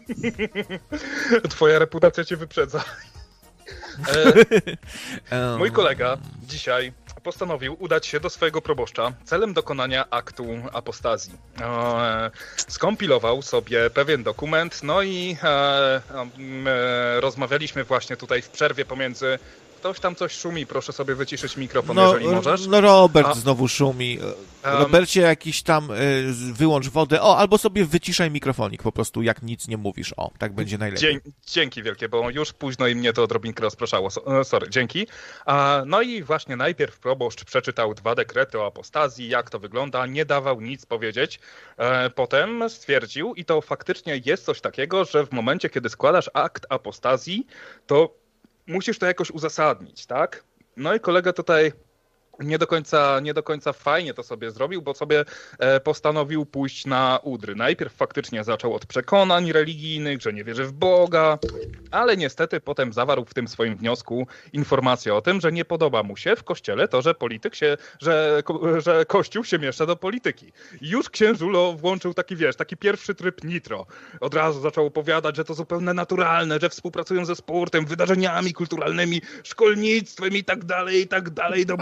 Twoja reputacja cię wyprzedza. Mój kolega dzisiaj postanowił udać się do swojego proboszcza celem dokonania aktu apostazji. Skompilował sobie pewien dokument, no i rozmawialiśmy właśnie tutaj w przerwie pomiędzy... Ktoś tam coś szumi, proszę sobie wyciszyć mikrofon, jeżeli możesz. No Robert znowu szumi. Robercie, jakiś tam wyłącz wodę. Albo sobie wyciszaj mikrofonik po prostu, jak nic nie mówisz. Tak będzie najlepiej. Dzięki wielkie, bo już późno i mnie to odrobinkę rozpraszało. Sorry, dzięki. No i właśnie najpierw proboszcz przeczytał 2 dekrety o apostazji, jak to wygląda, nie dawał nic powiedzieć. Potem stwierdził, i to faktycznie jest coś takiego, że w momencie, kiedy składasz akt apostazji, to musisz to jakoś uzasadnić, tak? No i kolega tutaj nie do końca fajnie to sobie zrobił, bo sobie postanowił pójść na udry. Najpierw faktycznie zaczął od przekonań religijnych, że nie wierzy w Boga, ale niestety potem zawarł w tym swoim wniosku informację o tym, że nie podoba mu się w kościele to, że że kościół się miesza do polityki. I już księżulo włączył taki pierwszy tryb nitro. Od razu zaczął opowiadać, że to zupełnie naturalne, że współpracują ze sportem, wydarzeniami kulturalnymi, szkolnictwem i tak dalej, dobroczynnością.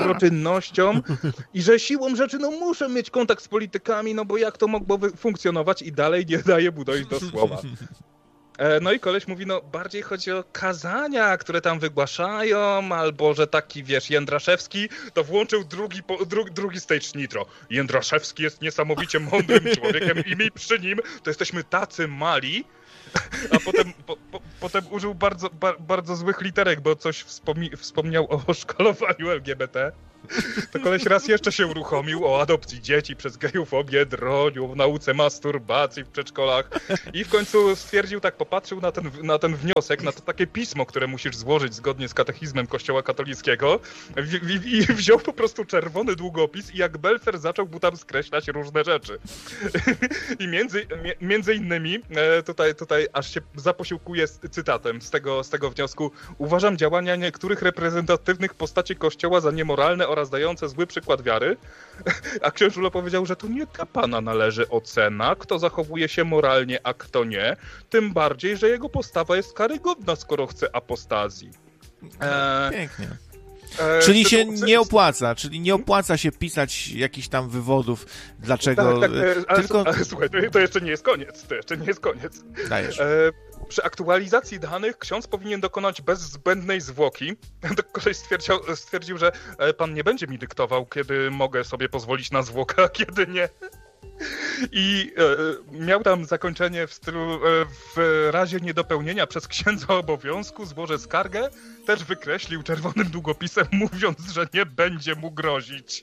codziennością i że siłą rzeczy muszę mieć kontakt z politykami, bo jak to mogłoby funkcjonować i dalej nie daje mu dojść do słowa. No i koleś mówi, bardziej chodzi o kazania, które tam wygłaszają, albo że taki, Jędraszewski to włączył drugi stage Nitro. Jędraszewski jest niesamowicie mądrym człowiekiem i my przy nim to jesteśmy tacy mali, a potem użył bardzo złych literek, bo coś wspomniał o szkolowaniu LGBT. To koleś raz jeszcze się uruchomił o adopcji dzieci przez gejofobię, droniu, o nauce masturbacji w przedszkolach i w końcu stwierdził, popatrzył na ten wniosek, na to takie pismo, które musisz złożyć zgodnie z katechizmem Kościoła katolickiego i wziął po prostu czerwony długopis i jak Belfer zaczął mu tam skreślać różne rzeczy. I między innymi, tutaj aż się zaposiłkuję cytatem z tego wniosku, uważam działania niektórych reprezentatywnych postaci Kościoła za niemoralne oraz dające zły przykład wiary, a książulo powiedział, że to nie dla pana należy ocena, kto zachowuje się moralnie, a kto nie, tym bardziej, że jego postawa jest karygodna, skoro chce apostazji. Pięknie. Czyli się nie opłaca, nie opłaca się pisać jakichś tam wywodów, dlaczego... Tak, ale słuchaj, to jeszcze nie jest koniec, Dajesz. Przy aktualizacji danych ksiądz powinien dokonać bez zbędnej zwłoki. Koleś stwierdził, że pan nie będzie mi dyktował, kiedy mogę sobie pozwolić na zwłokę, a kiedy nie. I miał tam zakończenie w stylu w razie niedopełnienia przez księdza obowiązku złożę skargę. Też wykreślił czerwonym długopisem, mówiąc, że nie będzie mu grozić.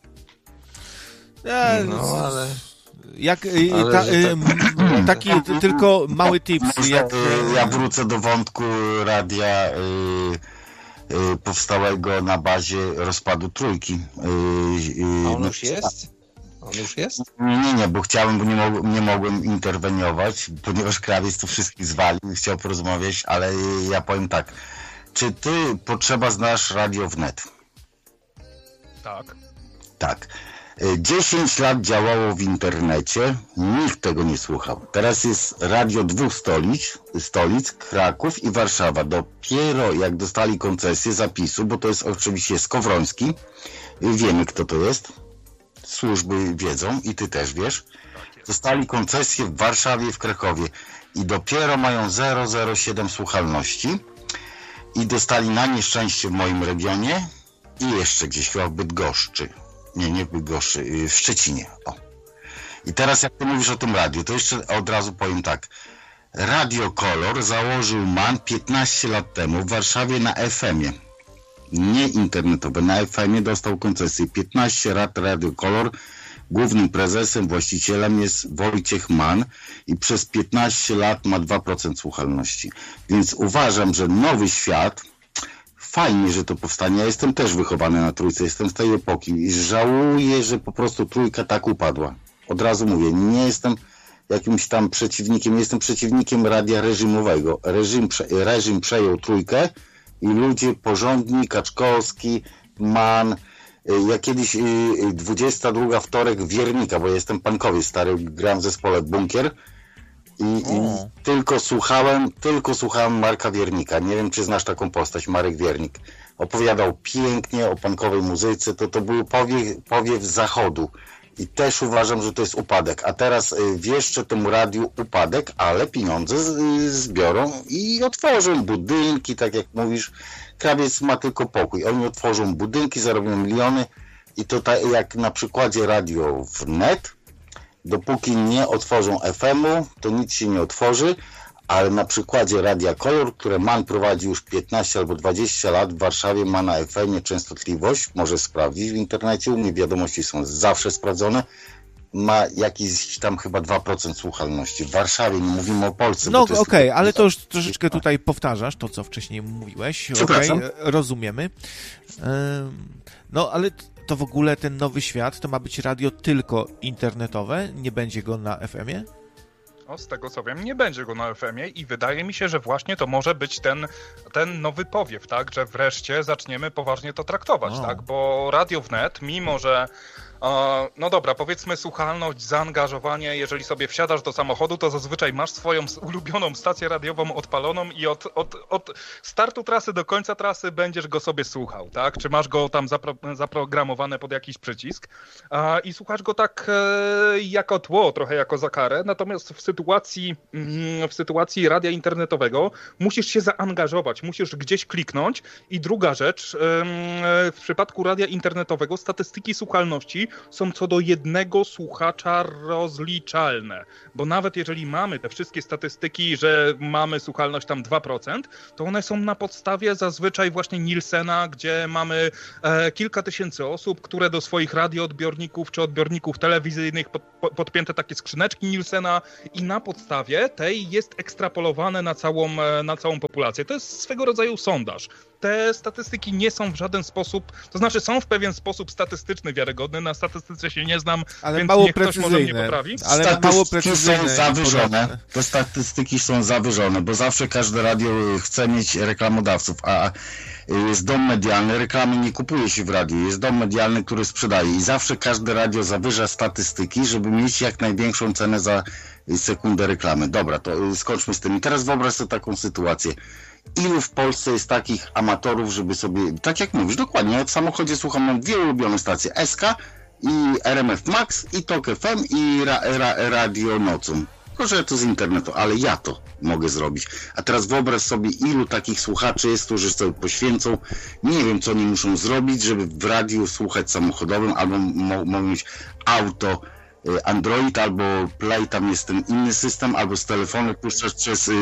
Ale... Taki tylko mały tips. Ja wrócę do wątku radia powstałego na bazie rozpadu Trójki. A on już jest? Nie, bo chciałem, bo nie mogłem interweniować, ponieważ krawiec to wszystkich zwalił i chciał porozmawiać, ale ja powiem tak. Czy ty znasz Radio Wnet? Tak. Tak. 10 lat działało w internecie, nikt tego nie słuchał. Teraz jest radio 2 stolic, Kraków i Warszawa. Dopiero jak dostali koncesję zapisu, bo to jest oczywiście Skowroński, wiemy kto to jest, służby wiedzą i ty też wiesz, dostali koncesję w Warszawie i w Krakowie i dopiero mają 0,07 słuchalności i dostali na nieszczęście w moim regionie i jeszcze gdzieś chyba w Bydgoszczy. Nie w Bydgoszczy, w Szczecinie. O. I teraz jak ty mówisz o tym radiu, to jeszcze od razu powiem tak. Radio Kolor założył MAN 15 lat temu w Warszawie na FM-ie. Nie internetowe, na FM-ie dostał koncesję. 15 lat Radio Kolor. Głównym prezesem, właścicielem jest Wojciech Mann i przez 15 lat ma 2% słuchalności. Więc uważam, że Nowy Świat, fajnie, że to powstanie. Ja jestem też wychowany na Trójce, jestem z tej epoki i żałuję, że po prostu Trójka tak upadła. Od razu mówię, nie jestem jakimś tam przeciwnikiem, nie jestem przeciwnikiem radia reżimowego. Reżim przejął Trójkę i ludzie porządni, Kaczkowski, Mann. Ja kiedyś 22 wtorek Wiernika, bo ja jestem punkowiec stary, gram w zespole Bunkier i tylko słuchałem Marka Wiernika. Nie wiem, czy znasz taką postać, Marek Wiernik. Opowiadał pięknie o punkowej muzyce, to był powiew zachodu i też uważam, że to jest upadek. A teraz wieszczę temu radiu upadek, ale pieniądze zbiorą i otworzą budynki, tak jak mówisz. Krawiec ma tylko pokój. Oni otworzą budynki, zarobią miliony i to tak jak na przykładzie Radio Wnet, dopóki nie otworzą FM-u, to nic się nie otworzy, ale na przykładzie Radia Kolor, które MAN prowadzi już 15 albo 20 lat, w Warszawie ma na FM-ie częstotliwość, może sprawdzić w internecie, u mnie wiadomości są zawsze sprawdzone, ma jakiś tam chyba 2% słuchalności. W Warszawie, nie mówimy o Polsce. No okej, ale to już troszeczkę tutaj powtarzasz to, co wcześniej mówiłeś. Przepraszam. Rozumiemy. No ale to w ogóle ten Nowy Świat to ma być radio tylko internetowe? Nie będzie go na FM-ie? No, z tego co wiem, nie będzie go na FM-ie i wydaje mi się, że właśnie to może być ten nowy powiew, tak? Że wreszcie zaczniemy poważnie to traktować, tak? Bo Radio Wnet, mimo że No dobra, powiedzmy słuchalność, zaangażowanie. Jeżeli sobie wsiadasz do samochodu, to zazwyczaj masz swoją ulubioną stację radiową odpaloną i od startu trasy do końca trasy będziesz go sobie słuchał, tak? Czy masz go tam zaprogramowane pod jakiś przycisk i słuchasz go tak jako tło, trochę jako za karę. Natomiast w sytuacji radia internetowego musisz się zaangażować, musisz gdzieś kliknąć. I druga rzecz, w przypadku radia internetowego statystyki słuchalności są co do jednego słuchacza rozliczalne, bo nawet jeżeli mamy te wszystkie statystyki, że mamy słuchalność tam 2%, to one są na podstawie zazwyczaj właśnie Nielsena, gdzie mamy kilka tysięcy osób, które do swoich radioodbiorników czy odbiorników telewizyjnych podpięte takie skrzyneczki Nielsena i na podstawie tej jest ekstrapolowane na całą populację. To jest swego rodzaju sondaż. Te statystyki nie są w żaden sposób, to znaczy są w pewien sposób statystyczny wiarygodny, na statystyce się nie znam, ale więc mało niech ktoś może mnie poprawi. Ale mało precyzyjne. Są zawyżone. Te statystyki są zawyżone, bo zawsze każde radio chce mieć reklamodawców, a jest dom medialny, reklamy nie kupuje się w radiu, jest dom medialny, który sprzedaje i zawsze każde radio zawyża statystyki, żeby mieć jak największą cenę za sekundę reklamy. Dobra, to skończmy z tym. I teraz wyobraź sobie taką sytuację. Ilu w Polsce jest takich amatorów, żeby sobie, tak jak mówisz, dokładnie, ja w samochodzie słucham, mam dwie ulubione stacje, SK i RMF Max i TOK FM i Radio Nocą. Tylko, że to z internetu, ale ja to mogę zrobić. A teraz wyobraź sobie, ilu takich słuchaczy jest, którzy sobie poświęcą, nie wiem, co oni muszą zrobić, żeby w radiu słuchać samochodowym, albo mogą mieć auto Android, albo Play, tam jest ten inny system, albo z telefonu puszczać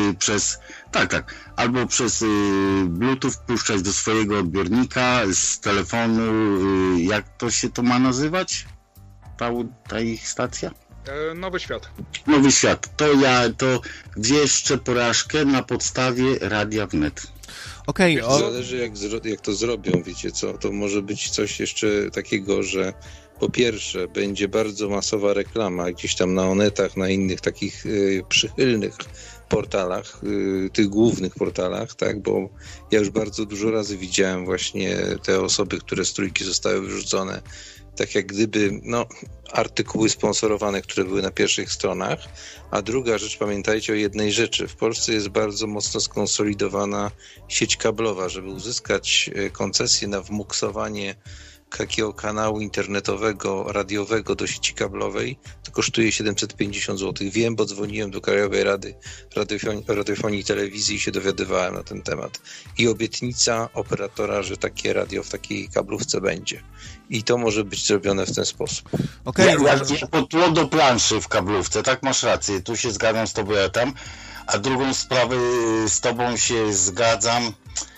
albo przez Bluetooth puszczać do swojego odbiornika, z telefonu, jak to się to ma nazywać? Ta ich stacja? Nowy Świat. Nowy Świat. To wieszczę porażkę na podstawie Radia Wnet. Okej. Zależy jak to zrobią, wiecie co, to może być coś jeszcze takiego, że po pierwsze będzie bardzo masowa reklama gdzieś tam na Onetach, na innych takich przychylnych portalach, tych głównych portalach, tak, bo ja już bardzo dużo razy widziałem właśnie te osoby, które z trójki zostały wyrzucone, tak jak gdyby, artykuły sponsorowane, które były na pierwszych stronach. A druga rzecz, pamiętajcie o jednej rzeczy. W Polsce jest bardzo mocno skonsolidowana sieć kablowa. Żeby uzyskać koncesję na wmuksowanie takiego kanału internetowego, radiowego do sieci kablowej, to kosztuje 750 zł. Wiem, bo dzwoniłem do Krajowej Rady Radiofonii i Telewizji i się dowiadywałem na ten temat. I obietnica operatora, że takie radio w takiej kablówce będzie. I to może być zrobione w ten sposób. Jak tło do planszy w kablówce, tak, masz rację, tu się zgadzam z tobą, ja tam, a drugą sprawę z tobą się zgadzam,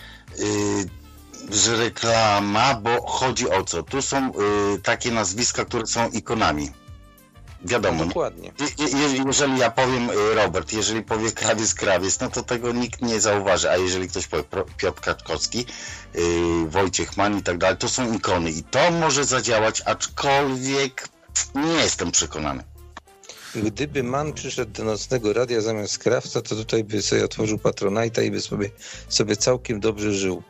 że reklama, bo chodzi o co? Tu są takie nazwiska, które są ikonami. Wiadomo. Dokładnie. Jeżeli ja powiem Robert, jeżeli powie Krawiec, no to tego nikt nie zauważy, a jeżeli ktoś powie Piotr Kaczkowski, Wojciech Mann i tak dalej, to są ikony i to może zadziałać, aczkolwiek nie jestem przekonany. Gdyby Mann przyszedł do Nocnego Radia zamiast Krawca, to tutaj by sobie otworzył Patronite'a i by sobie całkiem dobrze żył.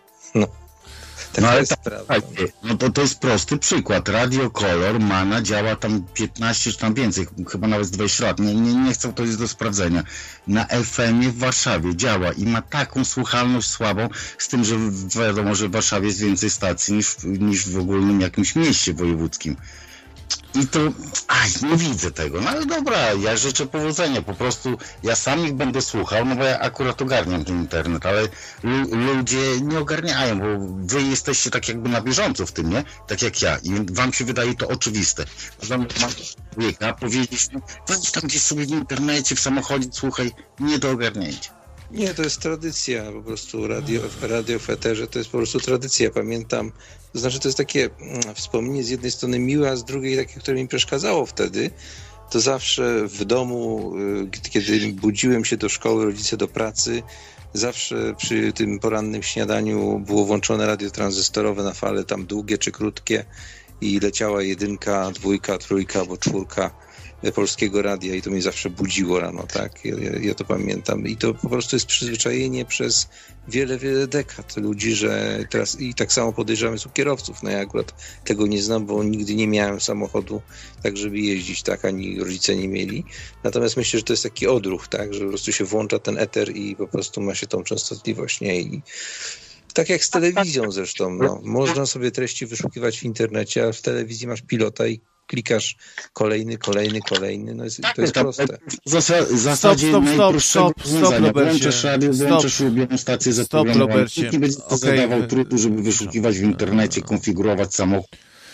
To jest prosty przykład. Radio Kolor, Mana działa tam 15 czy tam więcej, chyba nawet z 20 lat. Nie chcę, to jest do sprawdzenia. Na FM-ie w Warszawie działa i ma taką słuchalność słabą, z tym, że wiadomo, że w Warszawie jest więcej stacji niż w ogólnym jakimś mieście wojewódzkim. I to, nie widzę tego. No ale dobra, ja życzę powodzenia. Po prostu ja sam ich będę słuchał, no bo ja akurat ogarniam ten internet, ale ludzie nie ogarniają, bo wy jesteście tak jakby na bieżąco w tym, nie? Tak jak ja. I wam się wydaje to oczywiste. Mam człowieka powiedzieć, weź tam gdzieś sobie w internecie, w samochodzie, słuchaj, nie do ogarnięcia. Nie, to jest tradycja, po prostu radio w eterze to jest po prostu tradycja, pamiętam, to znaczy to jest takie wspomnienie z jednej strony miłe, a z drugiej takie, które mi przeszkadzało wtedy, to zawsze w domu, kiedy budziłem się do szkoły, rodzice do pracy, zawsze przy tym porannym śniadaniu było włączone radio tranzystorowe na fale tam długie czy krótkie i leciała 1, 2, 3 albo 4 Polskiego Radia i to mnie zawsze budziło rano, tak? Ja to pamiętam. I to po prostu jest przyzwyczajenie przez wiele, wiele dekad ludzi, że teraz i tak samo podejrzewam u kierowców. No ja akurat tego nie znam, bo nigdy nie miałem samochodu tak, żeby jeździć, tak? Ani rodzice nie mieli. Natomiast myślę, że to jest taki odruch, tak? Że po prostu się włącza ten eter i po prostu ma się tą częstotliwość, nie? I tak jak z telewizją zresztą, no. Można sobie treści wyszukiwać w internecie, a w telewizji masz pilota i klikasz kolejny, no to jest proste. W zasadzie Stop, włączasz radio, włączasz ulubioną stację zapowiadaną. Nie będzie zadawał trudu, żeby wyszukiwać w internecie, konfigurować samochód.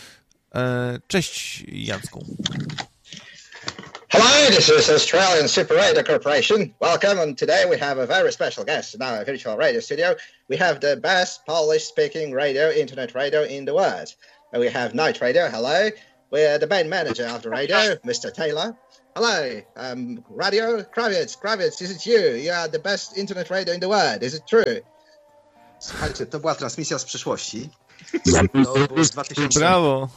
Cześć, Jacku. Hello, this is Australian Super Radio Corporation. Welcome, and today we have a very special guest in our virtual radio studio. We have the best Polish-speaking radio, internet radio in the world. We have Night Radio, hello. We're the main manager of the radio, Mr. Taylor. Hello, Radio Kraviec, is it you? You are the best internet radio in the world, is it true? Słuchajcie, to była transmisja z przyszłości. To było z 2030 Brawo.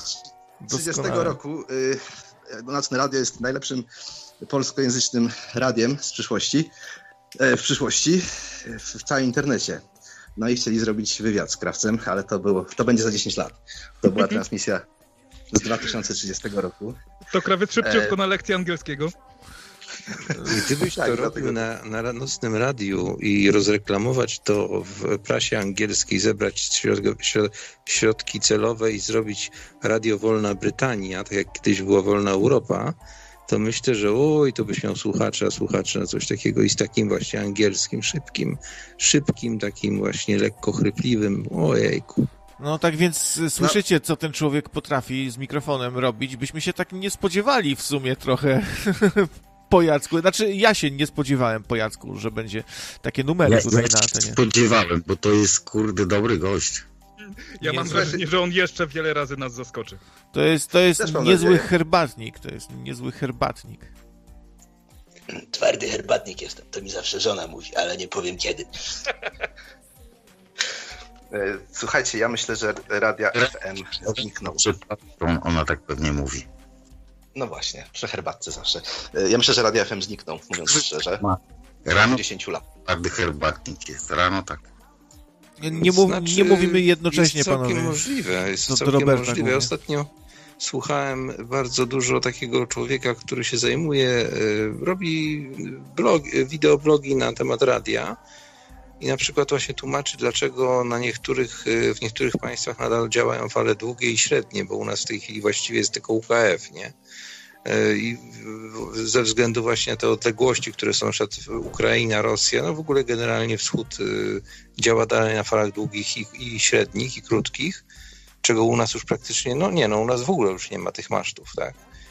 roku. Nocne Radio jest najlepszym polskojęzycznym radiem z przyszłości, w przyszłości w całym internecie. No i chcieli zrobić wywiad z Krawcem, ale to będzie za 10 lat. To była transmisja z 2030 roku. To Krawiec szybciutko na lekcję angielskiego. Gdybyś to robił na nocnym radiu i rozreklamować to w prasie angielskiej, zebrać środki celowe i zrobić Radio Wolna Brytania, tak jak kiedyś była Wolna Europa, to myślę, że to byś miał słuchacze na coś takiego i z takim właśnie angielskim, szybkim, takim właśnie lekko chrypliwym. Ojejku. No tak więc słyszycie, co ten człowiek potrafi z mikrofonem robić. Byśmy się tak nie spodziewali w sumie trochę po Jacku. Znaczy ja się nie spodziewałem po Jacku, że będzie takie numery tutaj na antenie. Spodziewałem, bo to jest kurde dobry gość. Ja mam wrażenie, że on jeszcze wiele razy nas zaskoczy. To jest niezły herbatnik. To jest niezły herbatnik. Twardy herbatnik jestem, to mi zawsze żona mówi, ale nie powiem kiedy. Słuchajcie, ja myślę, że radia FM znikną. Ona tak pewnie mówi. No właśnie, przy herbatce zawsze. Ja myślę, że radia FM znikną, mówiąc szczerze. Rano 10 lat. twardy herbatnik jest, rano tak. Nie mówimy jednocześnie, jest panowie. Jest całkiem możliwe. Ja ostatnio słuchałem bardzo dużo takiego człowieka, który się zajmuje, robi wideoblogi na temat radia i na przykład właśnie tłumaczy, dlaczego w niektórych państwach nadal działają fale długie i średnie, bo u nas w tej chwili właściwie jest tylko UKF, nie? I ze względu właśnie na te odległości, które są na przykład Ukraina, Rosja, no w ogóle generalnie wschód działa dalej na falach długich i średnich i krótkich, czego u nas już praktycznie, u nas w ogóle już nie ma tych masztów, tak?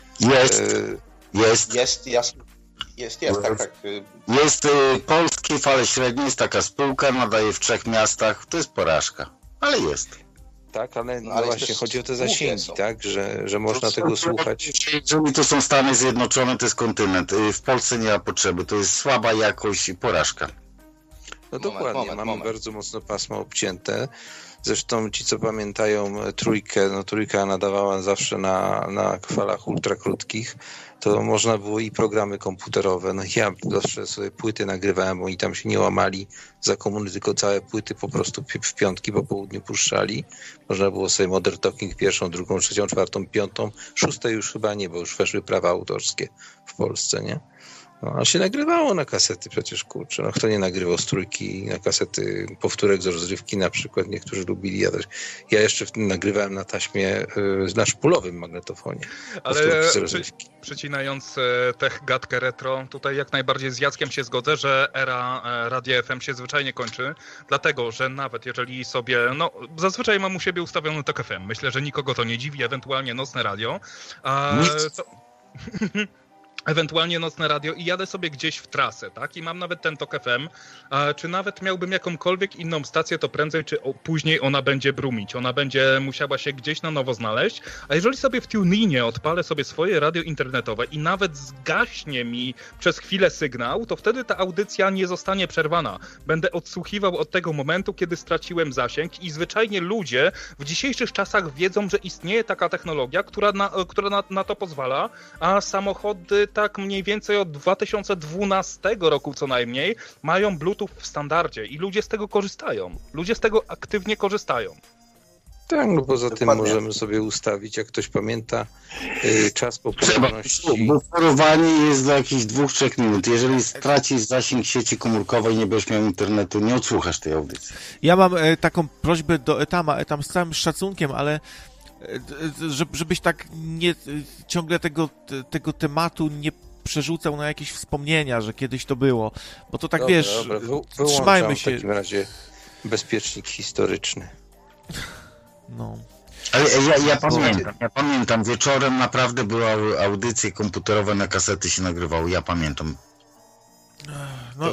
Jest, tak. Jest polskie fale średnie, jest taka spółka, nadaje w 3 miastach, to jest porażka, ale jest. Tak, ale właśnie chodzi o te zasięgi, tak, że można tego słuchać. Jeżeli to są Stany Zjednoczone, to jest kontynent. W Polsce nie ma potrzeby, to jest słaba jakość i porażka. No dokładnie, mamy bardzo mocno pasmo obcięte. Zresztą ci, co pamiętają Trójkę, Trójka nadawała zawsze na falach ultrakrótkich, to można było i programy komputerowe. No ja zawsze sobie płyty nagrywałem, bo oni tam się nie łamali za komuny, tylko całe płyty po prostu w piątki po południu puszczali. Można było sobie Modern Talking 1, 2, 3, 4, 5, 6 już chyba nie, bo już weszły prawa autorskie w Polsce, nie? No, a się nagrywało na kasety przecież, kurczę. No, kto nie nagrywał z Trójki na kasety powtórek z rozrywki na przykład, niektórzy lubili. Ja jeszcze nagrywałem na taśmie, na szpulowym magnetofonie. Ale przecinając tę gadkę retro, tutaj jak najbardziej z Jackiem się zgodzę, że era Radia FM się zwyczajnie kończy, dlatego, że nawet jeżeli sobie, zazwyczaj mam u siebie ustawiony TOK FM. Myślę, że nikogo to nie dziwi, ewentualnie nocne radio. ewentualnie nocne radio i jadę sobie gdzieś w trasę, tak? I mam nawet ten TOK FM, czy nawet miałbym jakąkolwiek inną stację, to prędzej czy później ona będzie brumić, ona będzie musiała się gdzieś na nowo znaleźć, a jeżeli sobie w TuneInie odpalę sobie swoje radio internetowe i nawet zgaśnie mi przez chwilę sygnał, to wtedy ta audycja nie zostanie przerwana. Będę odsłuchiwał od tego momentu, kiedy straciłem zasięg i zwyczajnie ludzie w dzisiejszych czasach wiedzą, że istnieje taka technologia, która na to pozwala, a samochody tak mniej więcej od 2012 roku co najmniej mają Bluetooth w standardzie i ludzie z tego korzystają. Ludzie z tego aktywnie korzystają. Tak, no poza tym możemy sobie ustawić, jak ktoś pamięta, czas popularności. Buforowanie jest do jakichś 2-3 minut. Jeżeli stracisz zasięg sieci komórkowej i nie będziesz miał internetu, nie odsłuchasz tej audycji. Ja mam taką prośbę do Etama, Etam z całym szacunkiem, ale żebyś tak nie ciągle tego tematu nie przerzucał na jakieś wspomnienia, że kiedyś to było, bo to tak dobra, wiesz, dobra, trzymajmy się. W takim razie bezpiecznik historyczny. No. Ale ja pamiętam, wieczorem naprawdę były audycje komputerowe, na kasety się nagrywały, ja pamiętam. No,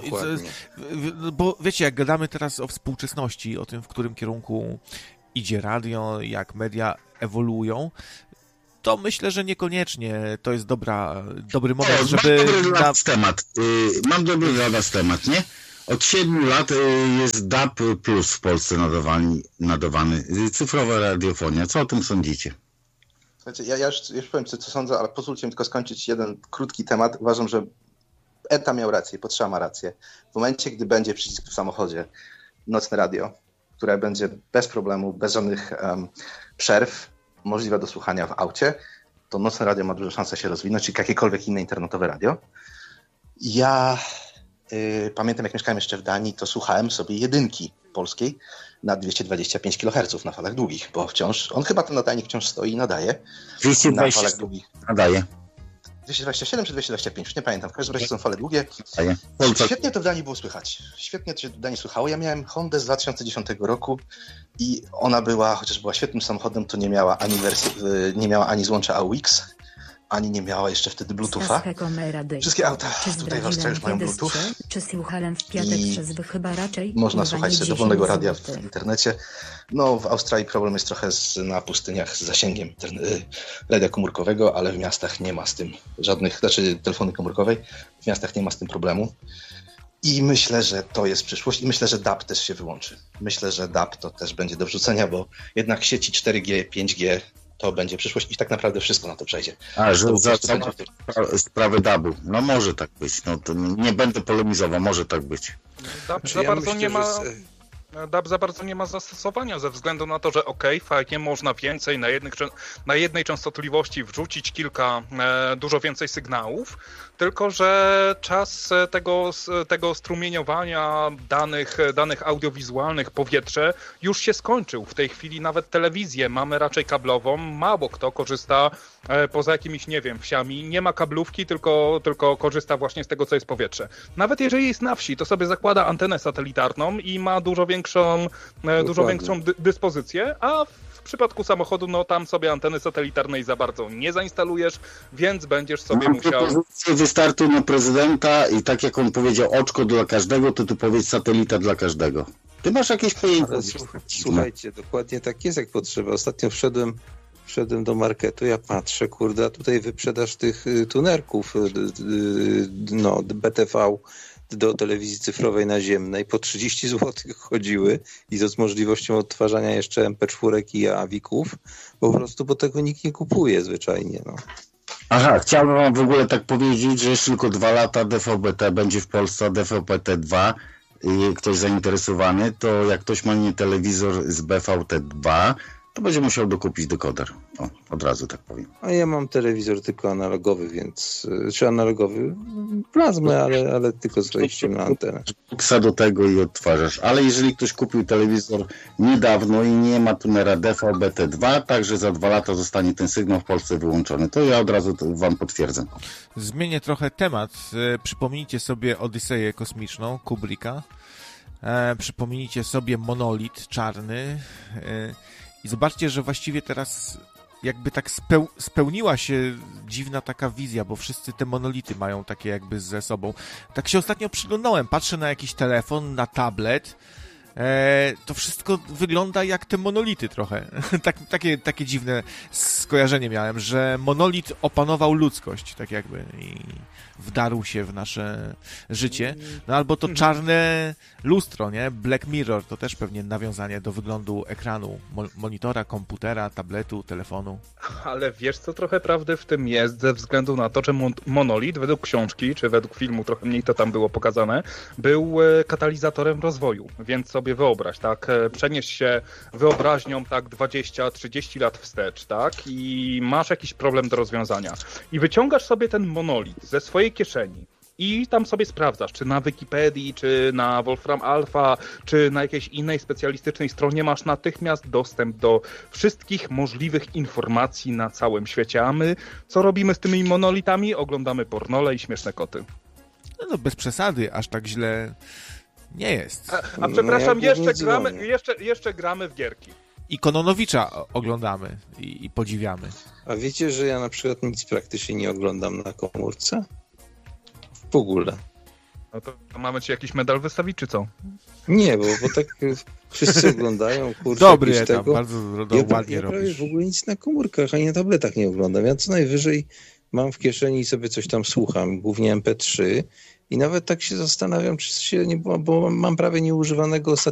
bo wiecie, jak gadamy teraz o współczesności, o tym, w którym kierunku idzie radio, jak media ewoluują, to myślę, że niekoniecznie to jest dobry moment, żeby... Mam dobry dla was temat, nie? Od 7 lat jest DAB Plus w Polsce nadawany. Cyfrowa radiofonia. Co o tym sądzicie? Słuchajcie, ja już powiem, co sądzę, ale pozwólcie mi tylko skończyć jeden krótki temat. Uważam, że Eta miał rację, Potrzeba ma rację. W momencie, gdy będzie przycisk w samochodzie, nocne radio, które będzie bez problemu, bez żadnych przerw, możliwe do słuchania w aucie, to nocne radio ma duże szanse się rozwinąć, czy jakiekolwiek inne internetowe radio. Ja pamiętam, jak mieszkałem jeszcze w Danii, to słuchałem sobie jedynki polskiej na 225 kHz na falach długich, bo wciąż, on chyba ten nadajnik wciąż stoi i nadaje. 220 na falach długich. Nadaje. 227 czy 225, już nie pamiętam. W każdym razie są fale długie. Świetnie to w Danii było słychać. Świetnie to się w Danii słuchało. Ja miałem Hondę z 2010 roku i ona była, chociaż była świetnym samochodem, to nie miała ani złącza AUX, ani nie miała jeszcze wtedy Bluetootha. Wszystkie auta tutaj w Australii już mają Bluetooth. I można słuchać sobie dowolnego radia w internecie. No, w Australii problem jest trochę na pustyniach z zasięgiem radia komórkowego, ale w miastach nie ma z tym telefony komórkowej. W miastach nie ma z tym problemu. I myślę, że to jest przyszłość i myślę, że DAB też się wyłączy. Myślę, że DAB to też będzie do wrzucenia, bo jednak sieci 4G, 5G to będzie przyszłość i tak naprawdę wszystko na to przejdzie. Że za sprawę DAB-u. No może tak być. No to nie będę polemizował, może tak być. DAB za bardzo nie ma zastosowania ze względu na to, że fajnie, można więcej na jednej częstotliwości wrzucić dużo więcej sygnałów, tylko że czas tego strumieniowania danych audiowizualnych, powietrze już się skończył. W tej chwili nawet telewizję mamy raczej kablową, mało kto korzysta poza jakimiś, nie wiem, wsiami, nie ma kablówki, tylko korzysta właśnie z tego, co jest powietrze. Nawet jeżeli jest na wsi, to sobie zakłada antenę satelitarną i ma dużo większą dyspozycję, a w przypadku samochodu, no tam sobie anteny satelitarnej za bardzo nie zainstalujesz, więc będziesz sobie musiał... Wystartuj na prezydenta i tak jak on powiedział, oczko dla każdego, to tu powiedz satelita dla każdego. Ty masz jakieś pojęcie? Słuchajcie, dokładnie tak jest jak potrzeba. Ostatnio wszedłem do marketu, ja patrzę, kurde, a tutaj wyprzedaż tych tunerków, BTV do telewizji cyfrowej naziemnej po 30 zł chodziły i to z możliwością odtwarzania jeszcze MP4 i AVIC-ów, po prostu, bo tego nikt nie kupuje zwyczajnie, no. Aha, chciałbym wam w ogóle tak powiedzieć, że jeszcze tylko 2 lata DVB-T będzie w Polsce, DVB-T2, ktoś zainteresowany, to jak ktoś ma nie telewizor z BVT2, to będzie musiał dokupić dekoder. Od razu tak powiem. A ja mam telewizor tylko analogowy, czy analogowy, plazmy, ale tylko z wejściem na antenę. Ksa do tego i odtwarzasz. Ale jeżeli ktoś kupił telewizor niedawno i nie ma tunera DVB-T2, także za 2 lata zostanie ten sygnał w Polsce wyłączony. To ja od razu wam potwierdzę. Zmienię trochę temat. Przypomnijcie sobie Odyseję kosmiczną Kubricka. Przypomnijcie sobie monolit czarny. I zobaczcie, że właściwie teraz jakby tak spełniła się dziwna taka wizja, bo wszyscy te monolity mają takie jakby ze sobą. Tak się ostatnio przyglądałem, patrzę na jakiś telefon, na tablet, to wszystko wygląda jak te monolity trochę. Takie dziwne skojarzenie miałem, że monolit opanował ludzkość, tak jakby, i wdarł się w nasze życie. No albo to czarne lustro, nie? Black Mirror, to też pewnie nawiązanie do wyglądu ekranu, monitora, komputera, tabletu, telefonu. Ale wiesz, co trochę prawdy w tym jest, ze względu na to, że monolit według książki, czy według filmu, trochę mniej to tam było pokazane, był katalizatorem rozwoju, więc sobie wyobraź, tak, przenieś się wyobraźnią tak 20-30 lat wstecz, tak, i masz jakiś problem do rozwiązania i wyciągasz sobie ten monolit ze swojej kieszeni i tam sobie sprawdzasz, czy na Wikipedii, czy na Wolfram Alpha, czy na jakiejś innej specjalistycznej stronie masz natychmiast dostęp do wszystkich możliwych informacji na całym świecie, a my co robimy z tymi monolitami? Oglądamy pornole i śmieszne koty. No bez przesady, aż tak źle nie jest. A przepraszam, jeszcze gramy w gierki. I Kononowicza oglądamy i podziwiamy. A wiecie, że ja na przykład nic praktycznie nie oglądam na komórce? W ogóle. No to mamy ci jakiś medal wystawić, czy co? Nie, bo tak wszyscy oglądają, kurczę, dobry etap, tego. Bardzo ładnie ja prawie robisz. w ogóle nic na komórkach, ani na tabletach nie oglądam. Ja co najwyżej mam w kieszeni i sobie coś tam słucham, głównie MP3 i nawet tak się zastanawiam, czy się nie, bo mam prawie nieużywanego